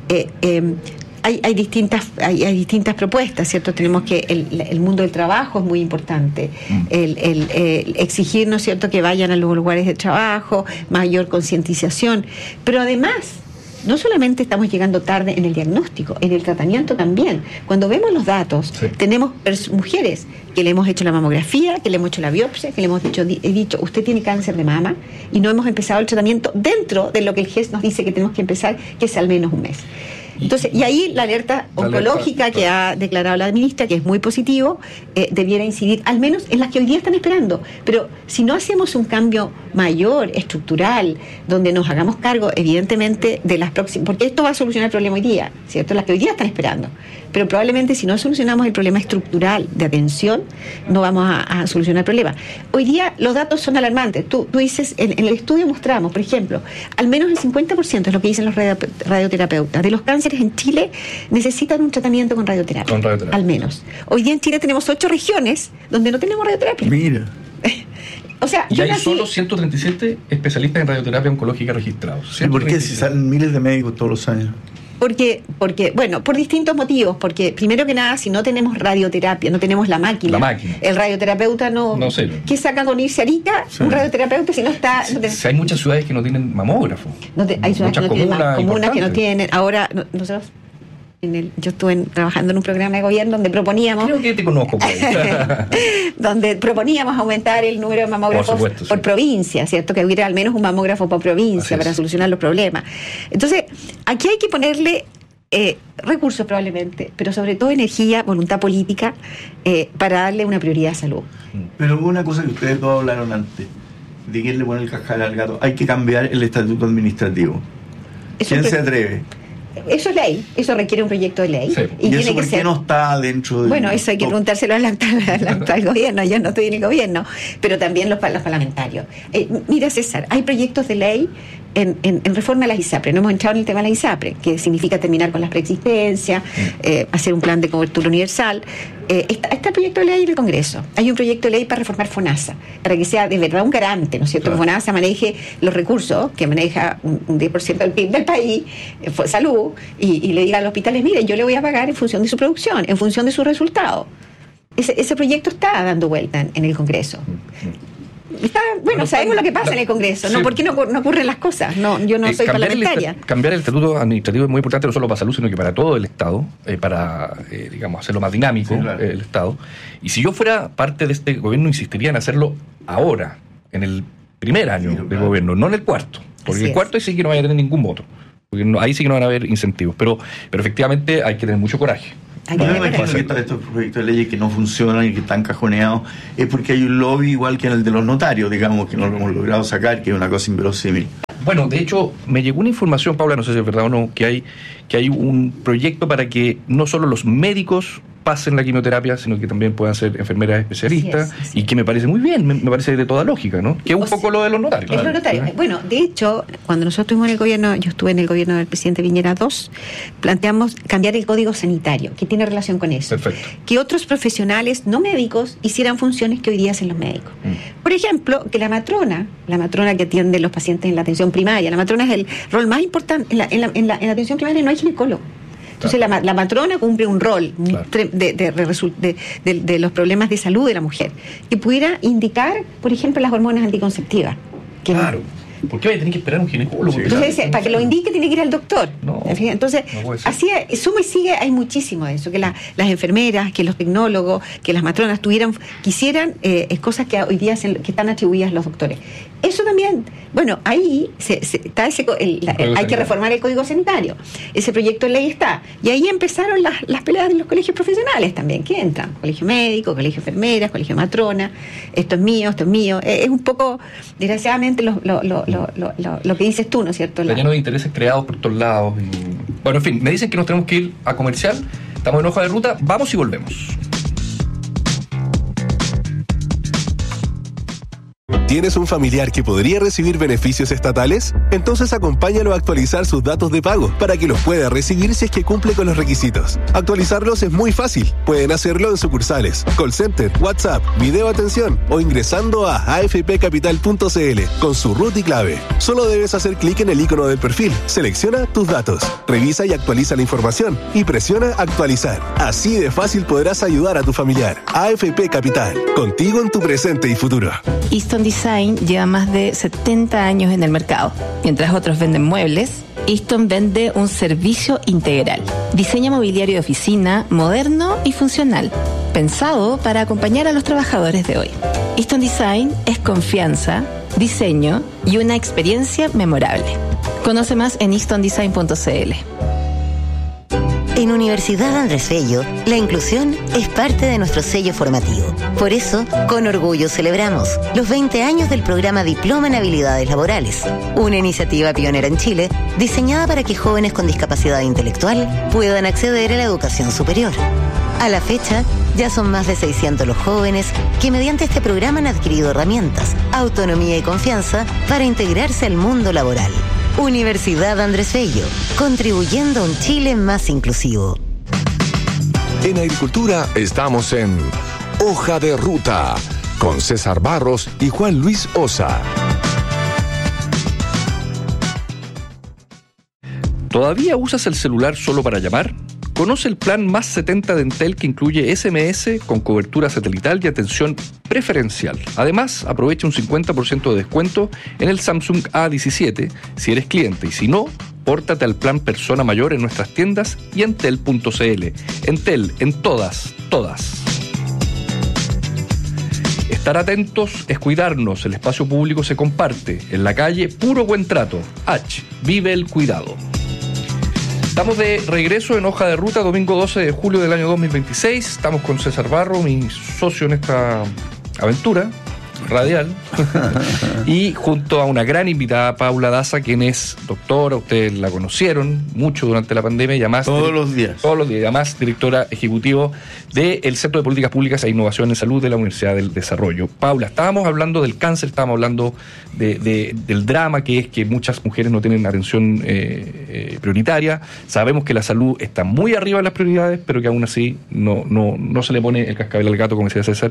Hay distintas propuestas, ¿cierto? Tenemos que el mundo del trabajo es muy importante, el exigir, ¿no es cierto?, que vayan a los lugares de trabajo, mayor concientización, pero además no solamente estamos llegando tarde en el diagnóstico, en el tratamiento también. Cuando vemos los datos, tenemos mujeres que le hemos hecho la mamografía, que le hemos hecho la biopsia, que le hemos dicho, usted tiene cáncer de mama, y no hemos empezado el tratamiento dentro de lo que el GES nos dice que tenemos que empezar, que es al menos un mes. Entonces, y ahí la alerta oncológica que ha declarado la ministra, que es muy positivo, debiera incidir, al menos en las que hoy día están esperando. Pero si no hacemos un cambio mayor, estructural, donde nos hagamos cargo, evidentemente, de las próximas, porque esto va a solucionar el problema hoy día, ¿cierto? Las que hoy día están esperando. Pero probablemente si no solucionamos el problema estructural de atención, no vamos a solucionar el problema. Hoy día los datos son alarmantes. Tú dices, en el estudio mostramos, por ejemplo, al menos el 50% es lo que dicen los radioterapeutas de los cánceres en Chile necesitan un tratamiento con radioterapia. Al menos. Hoy día en Chile tenemos 8 regiones donde no tenemos radioterapia. Mira. O sea, y hay solo 137 especialistas en radioterapia oncológica registrados. ¿Y por qué si salen miles de médicos todos los años? Porque, bueno, por distintos motivos. Porque, primero que nada, si no tenemos radioterapia, no tenemos la máquina. El radioterapeuta no sé. ¿Qué saca con irse a Arica? Un radioterapeuta si no está. Hay muchas ciudades que no tienen mamógrafo. Hay ciudades que no tienen comunas que no tienen. Ahora, nosotros. Yo estuve trabajando en un programa de gobierno donde proponíamos. Creo que te conozco. Donde proponíamos aumentar el número de mamógrafos por provincia, ¿cierto? Que hubiera al menos un mamógrafo por provincia para solucionar los problemas. Entonces, aquí hay que ponerle recursos probablemente, pero sobre todo energía, voluntad política, para darle una prioridad a salud. Pero una cosa que ustedes dos hablaron antes, de quién le pone el cascabel al gato, hay que cambiar el estatuto administrativo. ¿Quién se atreve? Eso es ley, eso requiere un proyecto de ley. ¿Y eso por qué no está dentro de...? Bueno, eso hay que preguntárselo al actual gobierno. Yo no estoy en el gobierno, pero también los parlamentarios. Mira, César, hay proyectos de ley en reforma de las ISAPRE. No hemos entrado en el tema de las ISAPRE, que significa terminar con las preexistencias, hacer un plan de cobertura universal. Está el proyecto de ley en el Congreso. Hay un proyecto de ley para reformar FONASA, para que sea de verdad un garante, ¿no es cierto? Claro. Que FONASA maneje los recursos, que maneja un 10% del PIB del país, salud, y le diga a los hospitales, miren, yo le voy a pagar en función de su producción, en función de sus resultados. Ese proyecto está dando vuelta en el Congreso. Sabemos lo que pasa en el Congreso, ¿no? Sí. ¿Por qué no ocurren las cosas? No, yo no soy parlamentaria. Cambiar el estatuto administrativo es muy importante, no solo para salud, sino que para todo el Estado, para, hacerlo más dinámico, sí, claro, el Estado. Y si yo fuera parte de este gobierno, insistiría en hacerlo ahora, en el primer año del gobierno, no en el cuarto. Porque en el cuarto ahí sí que no vaya a tener ningún voto. Porque ahí sí que no van a haber incentivos. Pero efectivamente hay que tener mucho coraje. Yo me imagino que estos proyectos de leyes que no funcionan y que están cajoneados es porque hay un lobby igual que en el de los notarios, digamos, que no lo hemos logrado sacar, que es una cosa inverosímil. Bueno, de hecho, me llegó una información, Paula, no sé si es verdad o no, que hay un proyecto para que no solo los médicos pasen la quimioterapia, sino que también puedan ser enfermeras especialistas, así es. Y que me parece muy bien, me parece de toda lógica, ¿no? Que es un poco lo de los notarios. Es lo notario. Bueno, de hecho, cuando nosotros estuvimos en el gobierno, yo estuve en el gobierno del presidente Piñera II, planteamos cambiar el código sanitario, que tiene relación con eso. Perfecto. Que otros profesionales no médicos hicieran funciones que hoy día hacen los médicos. Por ejemplo, que la matrona que atiende los pacientes en la atención primaria, la matrona es el rol más importante, en la atención primaria no hay ginecólogo. Entonces la matrona cumple un rol, claro, de los problemas de salud de la mujer, que pudiera indicar, por ejemplo, las hormonas anticonceptivas. Claro. ¿Por qué va a tener que esperar un ginecólogo? Sí, entonces, claro, para que lo indique tiene que ir al doctor. No, entonces, así suma y sigue, hay muchísimo de eso, que las enfermeras, que los tecnólogos, que las matronas quisieran cosas que hoy día que están atribuidas a los doctores. Eso también, bueno, ahí está hay que reformar el Código Sanitario. Ese proyecto de ley está. Y ahí empezaron las peleas de los colegios profesionales también, que entran. Colegio médico, colegio enfermeras, colegio matrona, esto es mío. Es un poco, desgraciadamente, lo que dices tú, ¿no es cierto? Está lleno de intereses creados por todos lados. Bueno, en fin, me dicen que nos tenemos que ir a comercial. Estamos en Hoja de Ruta, vamos y volvemos. ¿Tienes un familiar que podría recibir beneficios estatales? Entonces acompáñalo a actualizar sus datos de pago para que los pueda recibir si es que cumple con los requisitos. Actualizarlos es muy fácil. Pueden hacerlo en sucursales, call center, WhatsApp, video atención o ingresando a afpcapital.cl con su RUT y clave. Solo debes hacer clic en el icono del perfil, selecciona tus datos, revisa y actualiza la información y presiona actualizar. Así de fácil podrás ayudar a tu familiar. AFP Capital, contigo en tu presente y futuro. Easton Design lleva más de 70 años en el mercado. Mientras otros venden muebles, Easton vende un servicio integral. Diseño mobiliario de oficina, moderno y funcional, pensado para acompañar a los trabajadores de hoy. Easton Design es confianza, diseño y una experiencia memorable. Conoce más en eastondesign.cl. En Universidad Andrés Bello, la inclusión es parte de nuestro sello formativo. Por eso, con orgullo celebramos los 20 años del programa Diploma en Habilidades Laborales, una iniciativa pionera en Chile diseñada para que jóvenes con discapacidad intelectual puedan acceder a la educación superior. A la fecha, ya son más de 600 los jóvenes que mediante este programa han adquirido herramientas, autonomía y confianza para integrarse al mundo laboral. Universidad Andrés Bello, contribuyendo a un Chile más inclusivo. En Agricultura estamos en Hoja de Ruta, con César Barros y Juan Luis Osa. ¿Todavía usas el celular solo para llamar? Conoce el plan Más 70 de Entel, que incluye SMS con cobertura satelital y atención preferencial. Además, aprovecha un 50% de descuento en el Samsung A17 si eres cliente, y si no, pórtate al plan Persona Mayor en nuestras tiendas y entel.cl. Entel, en todas. Estar atentos es cuidarnos. El espacio público se comparte. En la calle, puro buen trato. Vive el cuidado. Estamos de regreso en Hoja de Ruta, domingo 12 de julio del año 2026. Estamos con César Barro, mi socio en esta aventura. radial, y junto a una gran invitada, Paula Daza, quien es doctora, ustedes la conocieron mucho durante la pandemia, y además todos los días, y además directora ejecutiva del Centro de Políticas Públicas e Innovación en Salud de la Universidad del Desarrollo. Paula, estábamos hablando del cáncer, estábamos hablando del drama que es que muchas mujeres no tienen atención prioritaria. Sabemos que la salud está muy arriba de las prioridades, pero que aún así no se le pone el cascabel al gato, como decía César,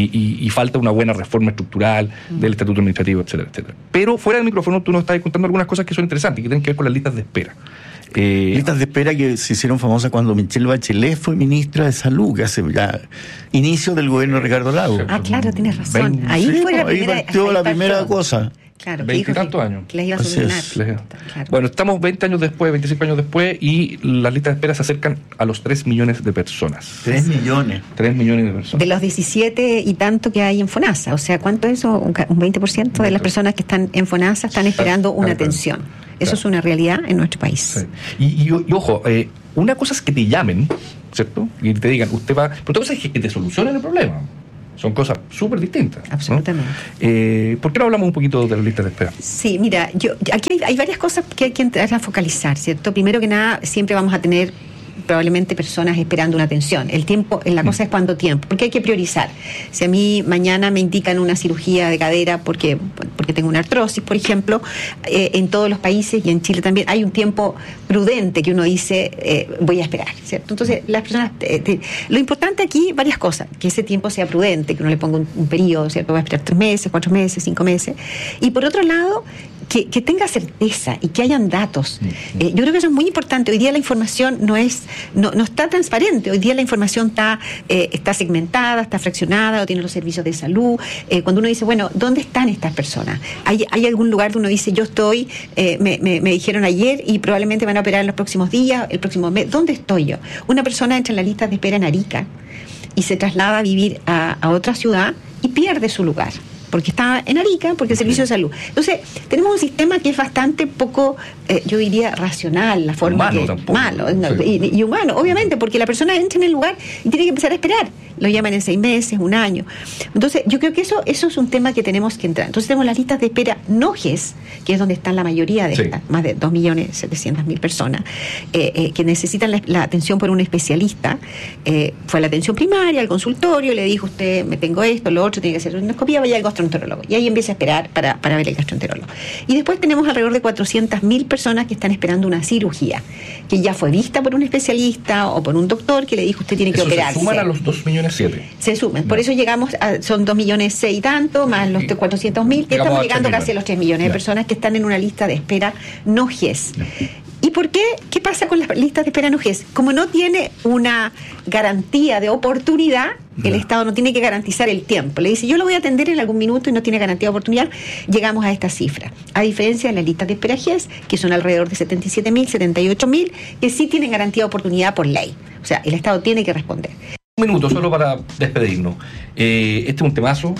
y falta una buena reforma estructural del estatuto administrativo, etcétera, etcétera. Pero fuera del micrófono tú nos estás contando algunas cosas que son interesantes y que tienen que ver con las listas de espera. Listas de espera que se hicieron famosas cuando Michelle Bachelet fue ministra de Salud, que hace ya inicio del gobierno de Ricardo Lagos. Claro, tienes razón. Ahí partió la primera cosa. Claro, 20 y tantos años. Que les iba a solucionar. Claro. Bueno, estamos 20 años después, 25 años después, y las listas de espera se acercan a los 3 millones de personas. 3 millones. 3 millones de personas. De los 17 y tanto que hay en FONASA. O sea, ¿cuánto es eso? Un 20% de las personas que están en FONASA están esperando una atención. Eso es una realidad en nuestro país. Sí. Y ojo, una cosa es que te llamen, ¿cierto? Y te digan, usted va... Pero otra cosa es que te solucionen el problema. Son cosas súper distintas. Absolutamente. ¿no? ¿Por qué no hablamos un poquito de las listas de espera? Sí, mira, aquí hay varias cosas que hay que entrar a focalizar, ¿cierto? Primero que nada, siempre vamos a tener probablemente personas esperando una atención. El tiempo, la cosa es cuánto tiempo, porque hay que priorizar. Si a mí mañana me indican una cirugía de cadera porque tengo una artrosis, por ejemplo, en todos los países y en Chile también hay un tiempo prudente que uno dice, voy a esperar, ¿cierto? Entonces, las personas, lo importante aquí, varias cosas, que ese tiempo sea prudente, que uno le ponga un periodo, ¿cierto? Va a esperar 3 meses, 4 meses, 5 meses. Y por otro lado, que tenga certeza y que hayan datos. Yo creo que eso es muy importante. Hoy día la información no está transparente. Hoy día la información está segmentada, está fraccionada, o tiene los servicios de salud. Cuando uno dice, bueno, ¿dónde están estas personas? ¿Hay algún lugar donde uno dice, yo estoy, me dijeron ayer y probablemente van a operar en los próximos días, el próximo mes? ¿Dónde estoy yo? Una persona entra en la lista de espera en Arica y se traslada a vivir a otra ciudad y pierde su lugar, porque está en Arica, porque el servicio de salud. Entonces, tenemos un sistema que es bastante poco, yo diría, racional, la forma malo y humano, obviamente, porque la persona entra en el lugar y tiene que empezar a esperar. Lo llaman en 6 meses, 1 año. Entonces, yo creo que eso es un tema que tenemos que entrar. Entonces, tenemos las listas de espera no GES, que es donde están la mayoría de estas, más de 2.700.000 personas, que necesitan la atención por un especialista. Fue a la atención primaria, al consultorio, le dijo, usted, me tengo esto, lo otro, tiene que hacer una endoscopia, vaya al gastroenterólogo. Y ahí empieza a esperar para ver el gastroenterólogo. Y después tenemos alrededor de 400.000 personas que están esperando una cirugía, que ya fue vista por un especialista o por un doctor que le dijo, usted tiene que operarse. Se suman a los 2,7 millones. Se suman. Por eso llegamos son 2,6 millones y tanto, más los 400.000, que estamos llegando casi a los 3 millones de personas que están en una lista de espera no GES. ¿Y por qué? ¿Qué pasa con las listas de espera no GES? Como no tiene una garantía de oportunidad, el Estado no tiene que garantizar el tiempo. Le dice, yo lo voy a atender en algún minuto y no tiene garantía de oportunidad, llegamos a esta cifra. A diferencia de las listas de espera GES, que son alrededor de 77.000, 78.000, que sí tienen garantía de oportunidad por ley. O sea, el Estado tiene que responder. Un minuto solo para despedirnos. Este es un temazo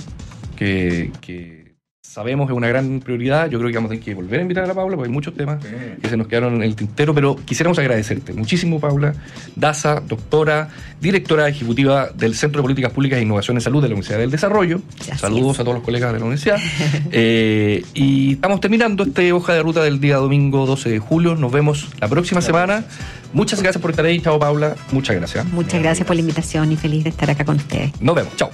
que sabemos es una gran prioridad. Yo creo que vamos a tener que volver a invitar a la Paula, porque hay muchos temas que se nos quedaron en el tintero, pero quisiéramos agradecerte muchísimo, Paula Daza, doctora, directora ejecutiva del Centro de Políticas Públicas e Innovación en Salud de la Universidad del Desarrollo. Saludos a todos los colegas de la universidad. Y estamos terminando esta hoja de ruta del día domingo 12 de julio. Nos vemos la próxima semana. Muchas gracias por estar ahí. Chao, Paula. Muchas gracias. Muchas gracias por la invitación y feliz de estar acá con ustedes. Nos vemos. Chao.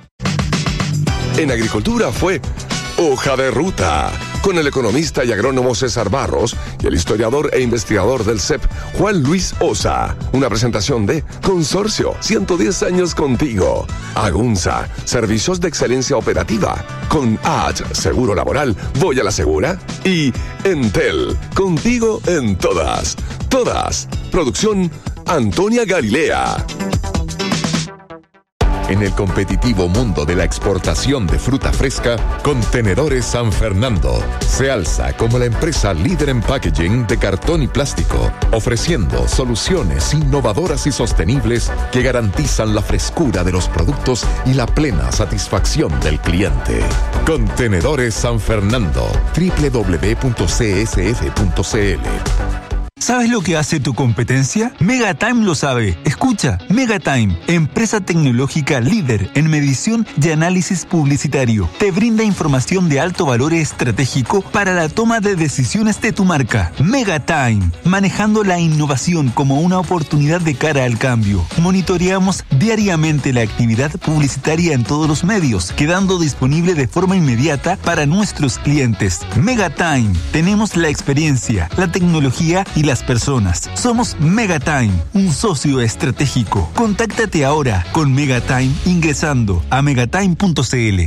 En Agricultura fue Hoja de Ruta, con el economista y agrónomo César Barros y el historiador e investigador del CEP, Juan Luis Osa. Una presentación de Consorcio, 110 años contigo. Agunza, servicios de excelencia operativa. Con AT, seguro laboral, voy a la segura. Y Entel, contigo en todas. Todas. Producción Antonia Galilea. En el competitivo mundo de la exportación de fruta fresca, Contenedores San Fernando se alza como la empresa líder en packaging de cartón y plástico, ofreciendo soluciones innovadoras y sostenibles que garantizan la frescura de los productos y la plena satisfacción del cliente. Contenedores San Fernando, www.csf.cl. ¿Sabes lo que hace tu competencia? Megatime lo sabe. Escucha, Megatime, empresa tecnológica líder en medición y análisis publicitario, te brinda información de alto valor estratégico para la toma de decisiones de tu marca. Megatime, manejando la innovación como una oportunidad de cara al cambio. Monitoreamos diariamente la actividad publicitaria en todos los medios, quedando disponible de forma inmediata para nuestros clientes. Megatime, tenemos la experiencia, la tecnología y las personas. Somos Megatime, un socio estratégico. Contáctate ahora con Megatime ingresando a megatime.cl.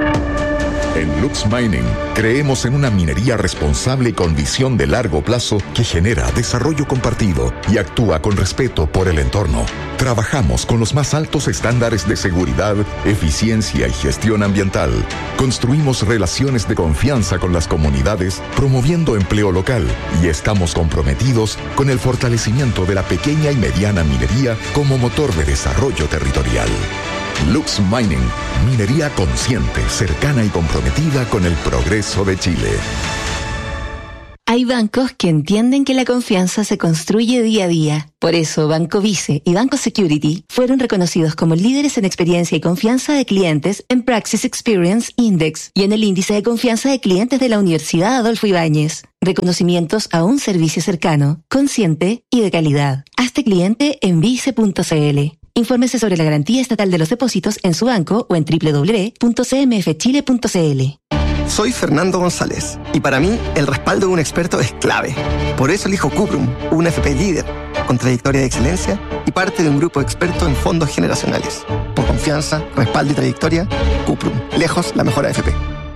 En Lux Mining creemos en una minería responsable y con visión de largo plazo que genera desarrollo compartido y actúa con respeto por el entorno. Trabajamos con los más altos estándares de seguridad, eficiencia y gestión ambiental. Construimos relaciones de confianza con las comunidades, promoviendo empleo local, y estamos comprometidos con el fortalecimiento de la pequeña y mediana minería como motor de desarrollo territorial. Lux Mining, minería consciente, cercana y comprometida con el progreso de Chile. Hay bancos que entienden que la confianza se construye día a día. Por eso, Banco Vice y Banco Security fueron reconocidos como líderes en experiencia y confianza de clientes en Praxis Experience Index y en el índice de confianza de clientes de la Universidad Adolfo Ibáñez. Reconocimientos a un servicio cercano, consciente y de calidad. Hazte cliente en vice.cl. Infórmese sobre la garantía estatal de los depósitos en su banco o en www.cmfchile.cl. Soy Fernando González y para mí el respaldo de un experto es clave. Por eso elijo Cuprum, un FP líder, con trayectoria de excelencia y parte de un grupo experto en fondos generacionales. Por confianza, respaldo y trayectoria, Cuprum, lejos la mejor AFP.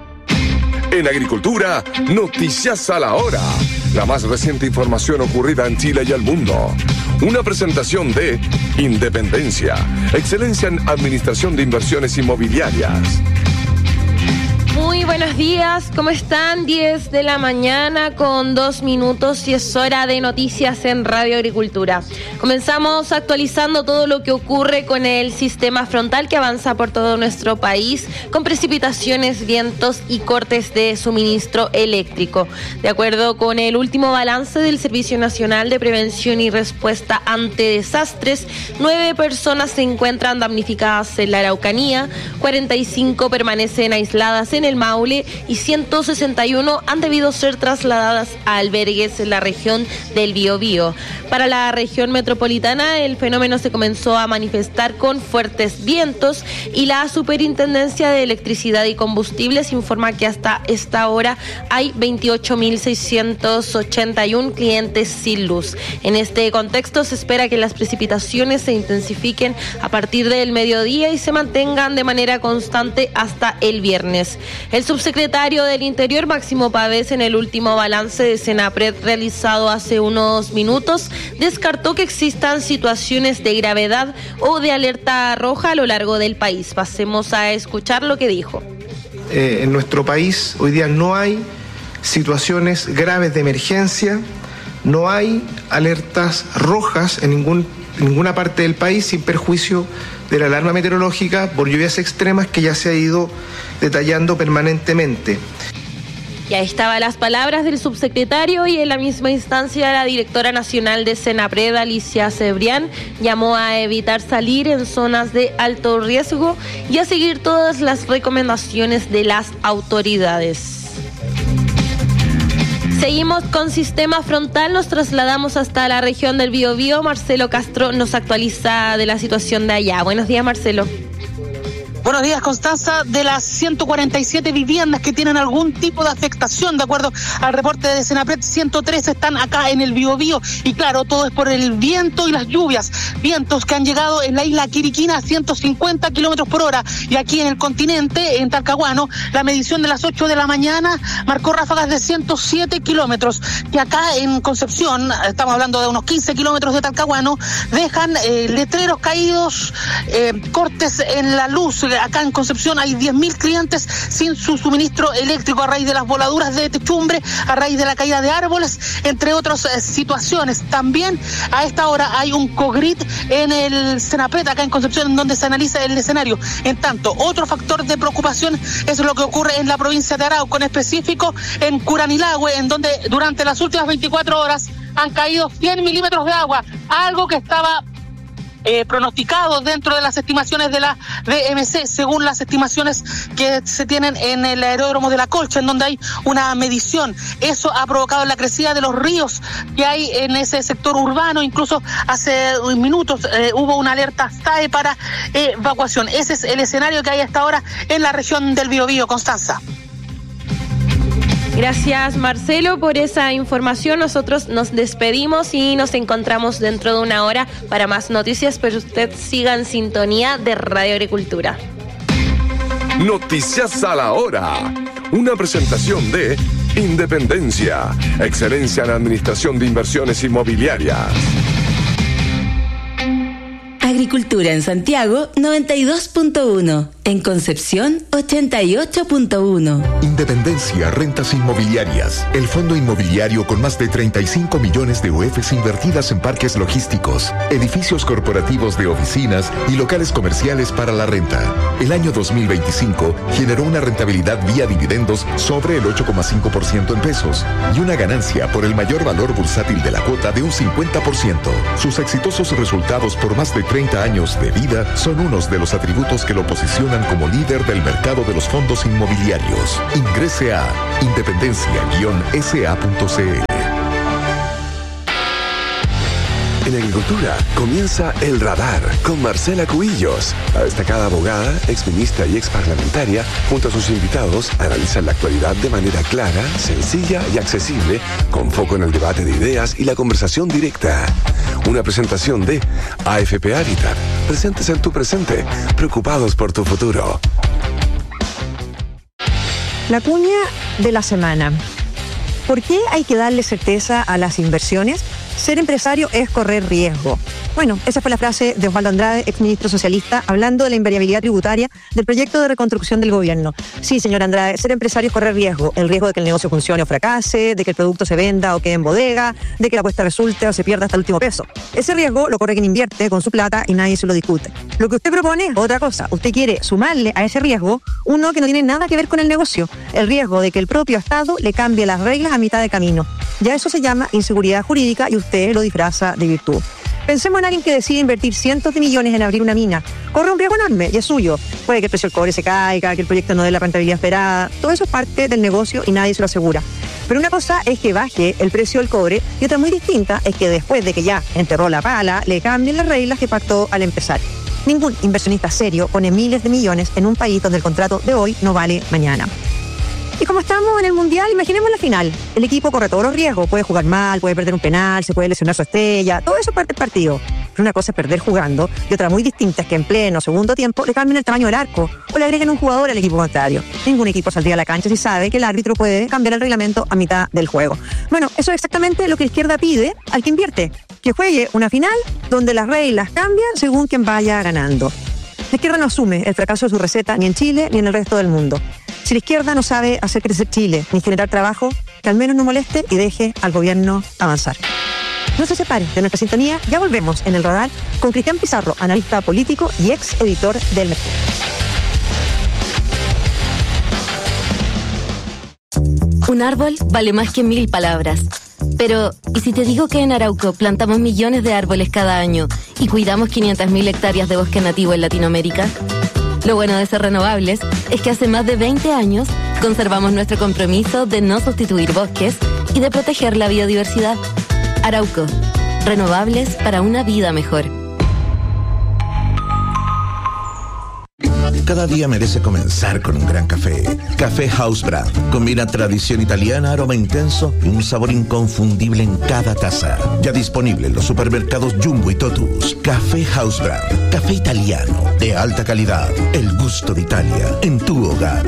En Agricultura, noticias a la hora. La más reciente información ocurrida en Chile y el mundo. Una presentación de Independencia, excelencia en administración de inversiones inmobiliarias. Muy buenos días, ¿cómo están? 10 de la mañana con 2 minutos y es hora de noticias en Radio Agricultura. Comenzamos actualizando todo lo que ocurre con el sistema frontal que avanza por todo nuestro país con precipitaciones, vientos y cortes de suministro eléctrico. De acuerdo con el último balance del Servicio Nacional de Prevención y Respuesta ante Desastres, 9 personas se encuentran damnificadas en la Araucanía, 45 permanecen aisladas en el Maule y 161 han debido ser trasladadas a albergues en la región del Biobío. Para la región metropolitana, el fenómeno se comenzó a manifestar con fuertes vientos y la Superintendencia de Electricidad y Combustibles informa que hasta esta hora hay 28.681 clientes sin luz. En este contexto, se espera que las precipitaciones se intensifiquen a partir del mediodía y se mantengan de manera constante hasta el viernes. El subsecretario del Interior, Máximo Pavés, en el último balance de Senapred realizado hace unos minutos, descartó que existan situaciones de gravedad o de alerta roja a lo largo del país. Pasemos a escuchar lo que dijo. En nuestro país hoy día no hay situaciones graves de emergencia, no hay alertas rojas en ninguna parte del país, sin perjuicio de la alarma meteorológica por lluvias extremas que ya se ha ido detallando permanentemente. Y ahí estaban las palabras del subsecretario y en la misma instancia la directora nacional de Senapred, Alicia Cebrián, llamó a evitar salir en zonas de alto riesgo y a seguir todas las recomendaciones de las autoridades. Seguimos con sistema frontal, nos trasladamos hasta la región del Biobío. Marcelo Castro nos actualiza de la situación de allá. Buenos días, Marcelo. Buenos días, Constanza. De las 147 viviendas que tienen algún tipo de afectación, de acuerdo al reporte de Senapred, 103 están acá en el Biobío. Y claro, todo es por el viento y las lluvias. Vientos que han llegado en la isla Quiriquina a 150 kilómetros por hora. Y aquí en el continente, en Talcahuano, la medición de las 8 de la mañana marcó ráfagas de 107 kilómetros. Que acá en Concepción, estamos hablando de unos 15 kilómetros de Talcahuano, dejan letreros caídos, cortes en la luz. Acá en Concepción hay 10.000 clientes sin su suministro eléctrico a raíz de las voladuras de techumbre, a raíz de la caída de árboles, entre otras situaciones. También a esta hora hay un COGRIT en el Senapred, acá en Concepción, en donde se analiza el escenario. En tanto, otro factor de preocupación es lo que ocurre en la provincia de Arauco, en específico en Curanilahue, en donde durante las últimas 24 horas han caído 100 milímetros de agua, algo que estaba pronosticado dentro de las estimaciones de la DMC, según las estimaciones que se tienen en el aeródromo de La Colcha, en donde hay una medición. Eso ha provocado la crecida de los ríos que hay en ese sector urbano. Incluso hace minutos hubo una alerta SAE para evacuación. Ese es el escenario que hay hasta ahora en la región del Biobío. Constanza. Gracias, Marcelo, por esa información. Nosotros nos despedimos y nos encontramos dentro de una hora para más noticias, pero usted siga en sintonía de Radio Agricultura. Noticias a la hora. Una presentación de Independencia, excelencia en administración de inversiones inmobiliarias. Agricultura en Santiago 92.1, en Concepción 88.1. Independencia Rentas Inmobiliarias, el fondo inmobiliario con más de 35 millones de UFs invertidas en parques logísticos, edificios corporativos de oficinas y locales comerciales para la renta. El año 2025 generó una rentabilidad vía dividendos sobre el 8,5% en pesos y una ganancia por el mayor valor bursátil de la cuota de un 50%. Sus exitosos resultados por más de 30 años de vida son unos de los atributos que lo posicionan como líder del mercado de los fondos inmobiliarios. Ingrese a independencia-sa.cl. En Agricultura comienza El Radar con Marcela Cubillos. La destacada abogada, exministra y exparlamentaria, junto a sus invitados, analizan la actualidad de manera clara, sencilla y accesible, con foco en el debate de ideas y la conversación directa. Una presentación de AFP Habitat. Presentes en tu presente, preocupados por tu futuro. La cuña de la semana. ¿Por qué hay que darle certeza a las inversiones? Ser empresario es correr riesgo. Bueno, esa fue la frase de Osvaldo Andrade, exministro socialista, hablando de la invariabilidad tributaria del proyecto de reconstrucción del gobierno. Sí, señor Andrade, ser empresario es correr riesgo. El riesgo de que el negocio funcione o fracase, de que el producto se venda o quede en bodega, de que la apuesta resulte o se pierda hasta el último peso. Ese riesgo lo corre quien invierte con su plata y nadie se lo discute. Lo que usted propone es otra cosa. Usted quiere sumarle a ese riesgo uno que no tiene nada que ver con el negocio. El riesgo de que el propio Estado le cambie las reglas a mitad de camino. Ya eso se llama inseguridad jurídica y usted lo disfraza de virtud. Pensemos en alguien que decide invertir cientos de millones en abrir una mina. Corre un riesgo enorme y es suyo. Puede que el precio del cobre se caiga, que el proyecto no dé la rentabilidad esperada. Todo eso es parte del negocio y nadie se lo asegura. Pero una cosa es que baje el precio del cobre y otra muy distinta es que después de que ya enterró la pala, le cambien las reglas que pactó al empezar. Ningún inversionista serio pone miles de millones en un país donde el contrato de hoy no vale mañana. Y como estamos en el Mundial, imaginemos la final. El equipo corre todos los riesgos. Puede jugar mal, puede perder un penal, se puede lesionar su estrella. Todo eso es parte del partido. Pero una cosa es perder jugando y otra muy distinta es que en pleno segundo tiempo le cambien el tamaño del arco o le agreguen un jugador al equipo contrario. Ningún equipo saldría a la cancha si sabe que el árbitro puede cambiar el reglamento a mitad del juego. Bueno, eso es exactamente lo que la izquierda pide al que invierte. Que juegue una final donde las reglas cambian según quien vaya ganando. La izquierda no asume el fracaso de su receta ni en Chile ni en el resto del mundo. Si la izquierda no sabe hacer crecer Chile ni generar trabajo, que al menos no moleste y deje al gobierno avanzar. No se separe de nuestra sintonía, ya volvemos en El Radar con Cristian Pizarro, analista político y ex editor del Mercurio. Un árbol vale más que 1000 palabras. Pero, ¿y si te digo que en Arauco plantamos millones de árboles cada año y cuidamos 500.000 hectáreas de bosque nativo en Latinoamérica? Lo bueno de ser renovables es que hace más de 20 años conservamos nuestro compromiso de no sustituir bosques y de proteger la biodiversidad. Arauco, renovables para una vida mejor. Cada día merece comenzar con un gran café. Café House Brand. Combina tradición italiana, aroma intenso y un sabor inconfundible en cada taza. Ya disponible en los supermercados Jumbo y Totus. Café House Brand. Café italiano de alta calidad. El gusto de Italia en tu hogar.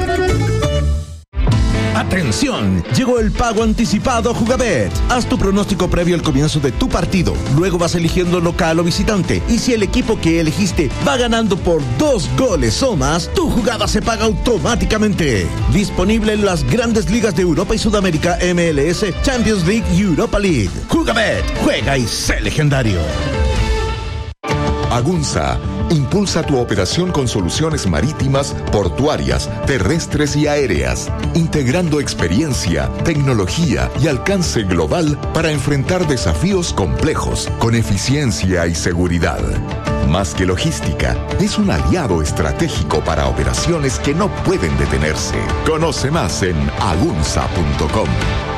¡Atención! Llegó el pago anticipado Jugabet. Haz tu pronóstico previo al comienzo de tu partido. Luego vas eligiendo local o visitante. Y si el equipo que elegiste va ganando por 2 goles o más, tu jugada se paga automáticamente. Disponible en las grandes ligas de Europa y Sudamérica, MLS, Champions League y Europa League. Jugabet. Juega y sé legendario. Agunza, Impulsa tu operación con soluciones marítimas, portuarias, terrestres y aéreas, integrando experiencia, tecnología y alcance global para enfrentar desafíos complejos con eficiencia y seguridad. Más que logística, es un aliado estratégico para operaciones que no pueden detenerse. Conoce más en agunza.com.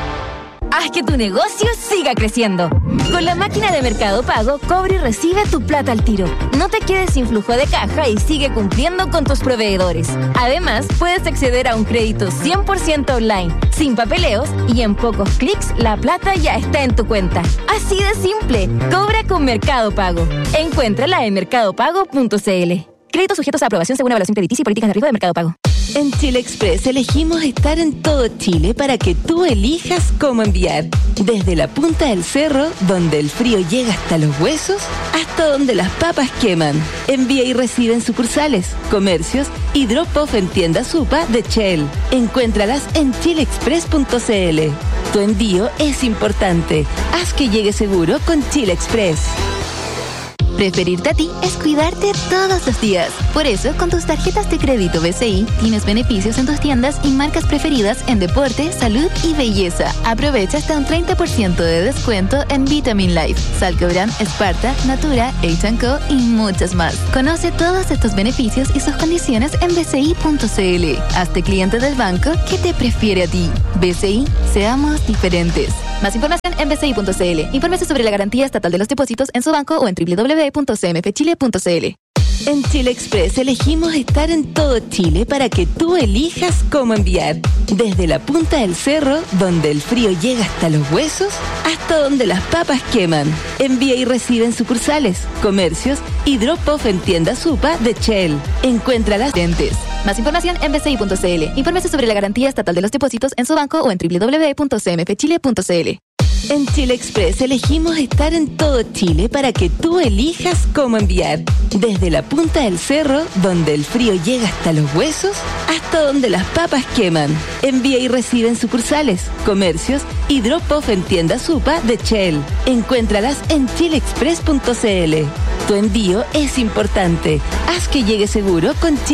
Haz que tu negocio siga creciendo. Con la máquina de Mercado Pago, cobra y recibe tu plata al tiro. No te quedes sin flujo de caja y sigue cumpliendo con tus proveedores. Además, puedes acceder a un crédito 100% online, sin papeleos, y en pocos clics la plata ya está en tu cuenta. Así de simple. Cobra con Mercado Pago. Encuéntrala en mercadopago.cl. Créditos sujetos a aprobación según evaluación crediticia y políticas de riesgo de Mercado Pago. En Chile Express elegimos estar en todo Chile para que tú elijas cómo enviar. Desde la punta del cerro, donde el frío llega hasta los huesos, hasta donde las papas queman. Envía y recibe en sucursales, comercios y drop-off en tiendas Supa de Shell. Encuéntralas en chileexpress.cl. Tu envío es importante. Haz que llegue seguro con Chile Express. Preferirte a ti es cuidarte todos los días. Por eso, con tus tarjetas de crédito BCI, tienes beneficios en tus tiendas y marcas preferidas en deporte, salud y belleza. Aprovecha hasta un 30% de descuento en Vitamin Life, Salcobran, Sparta, Natura, H&Co y muchas más. Conoce todos estos beneficios y sus condiciones en bci.cl. Hazte cliente del banco que te prefiere a ti. BCI, seamos diferentes. Más información en bci.cl. Infórmese sobre la garantía estatal de los depósitos en su banco o en www.cmfchile.cl. En Chile Express elegimos estar en todo Chile para que tú elijas cómo enviar. Desde la punta del cerro, donde el frío llega hasta los huesos, hasta donde las papas queman. Envía y recibe en sucursales, comercios y drop-off en tiendas Supa de Shell. Encuéntralas dentes. Más información en bci.cl. Infórmese sobre la garantía estatal de los depósitos en su banco o en www.cmfchile.cl. En Chile Express elegimos estar en todo Chile para que tú elijas cómo enviar. Desde la punta del cerro, donde el frío llega hasta los huesos, hasta donde las papas queman. Envía y recibe en sucursales, comercios y drop-off en tiendas Supa de Shell. Encuéntralas en chileexpress.cl. Tu envío es importante. Haz que llegue seguro con Chile.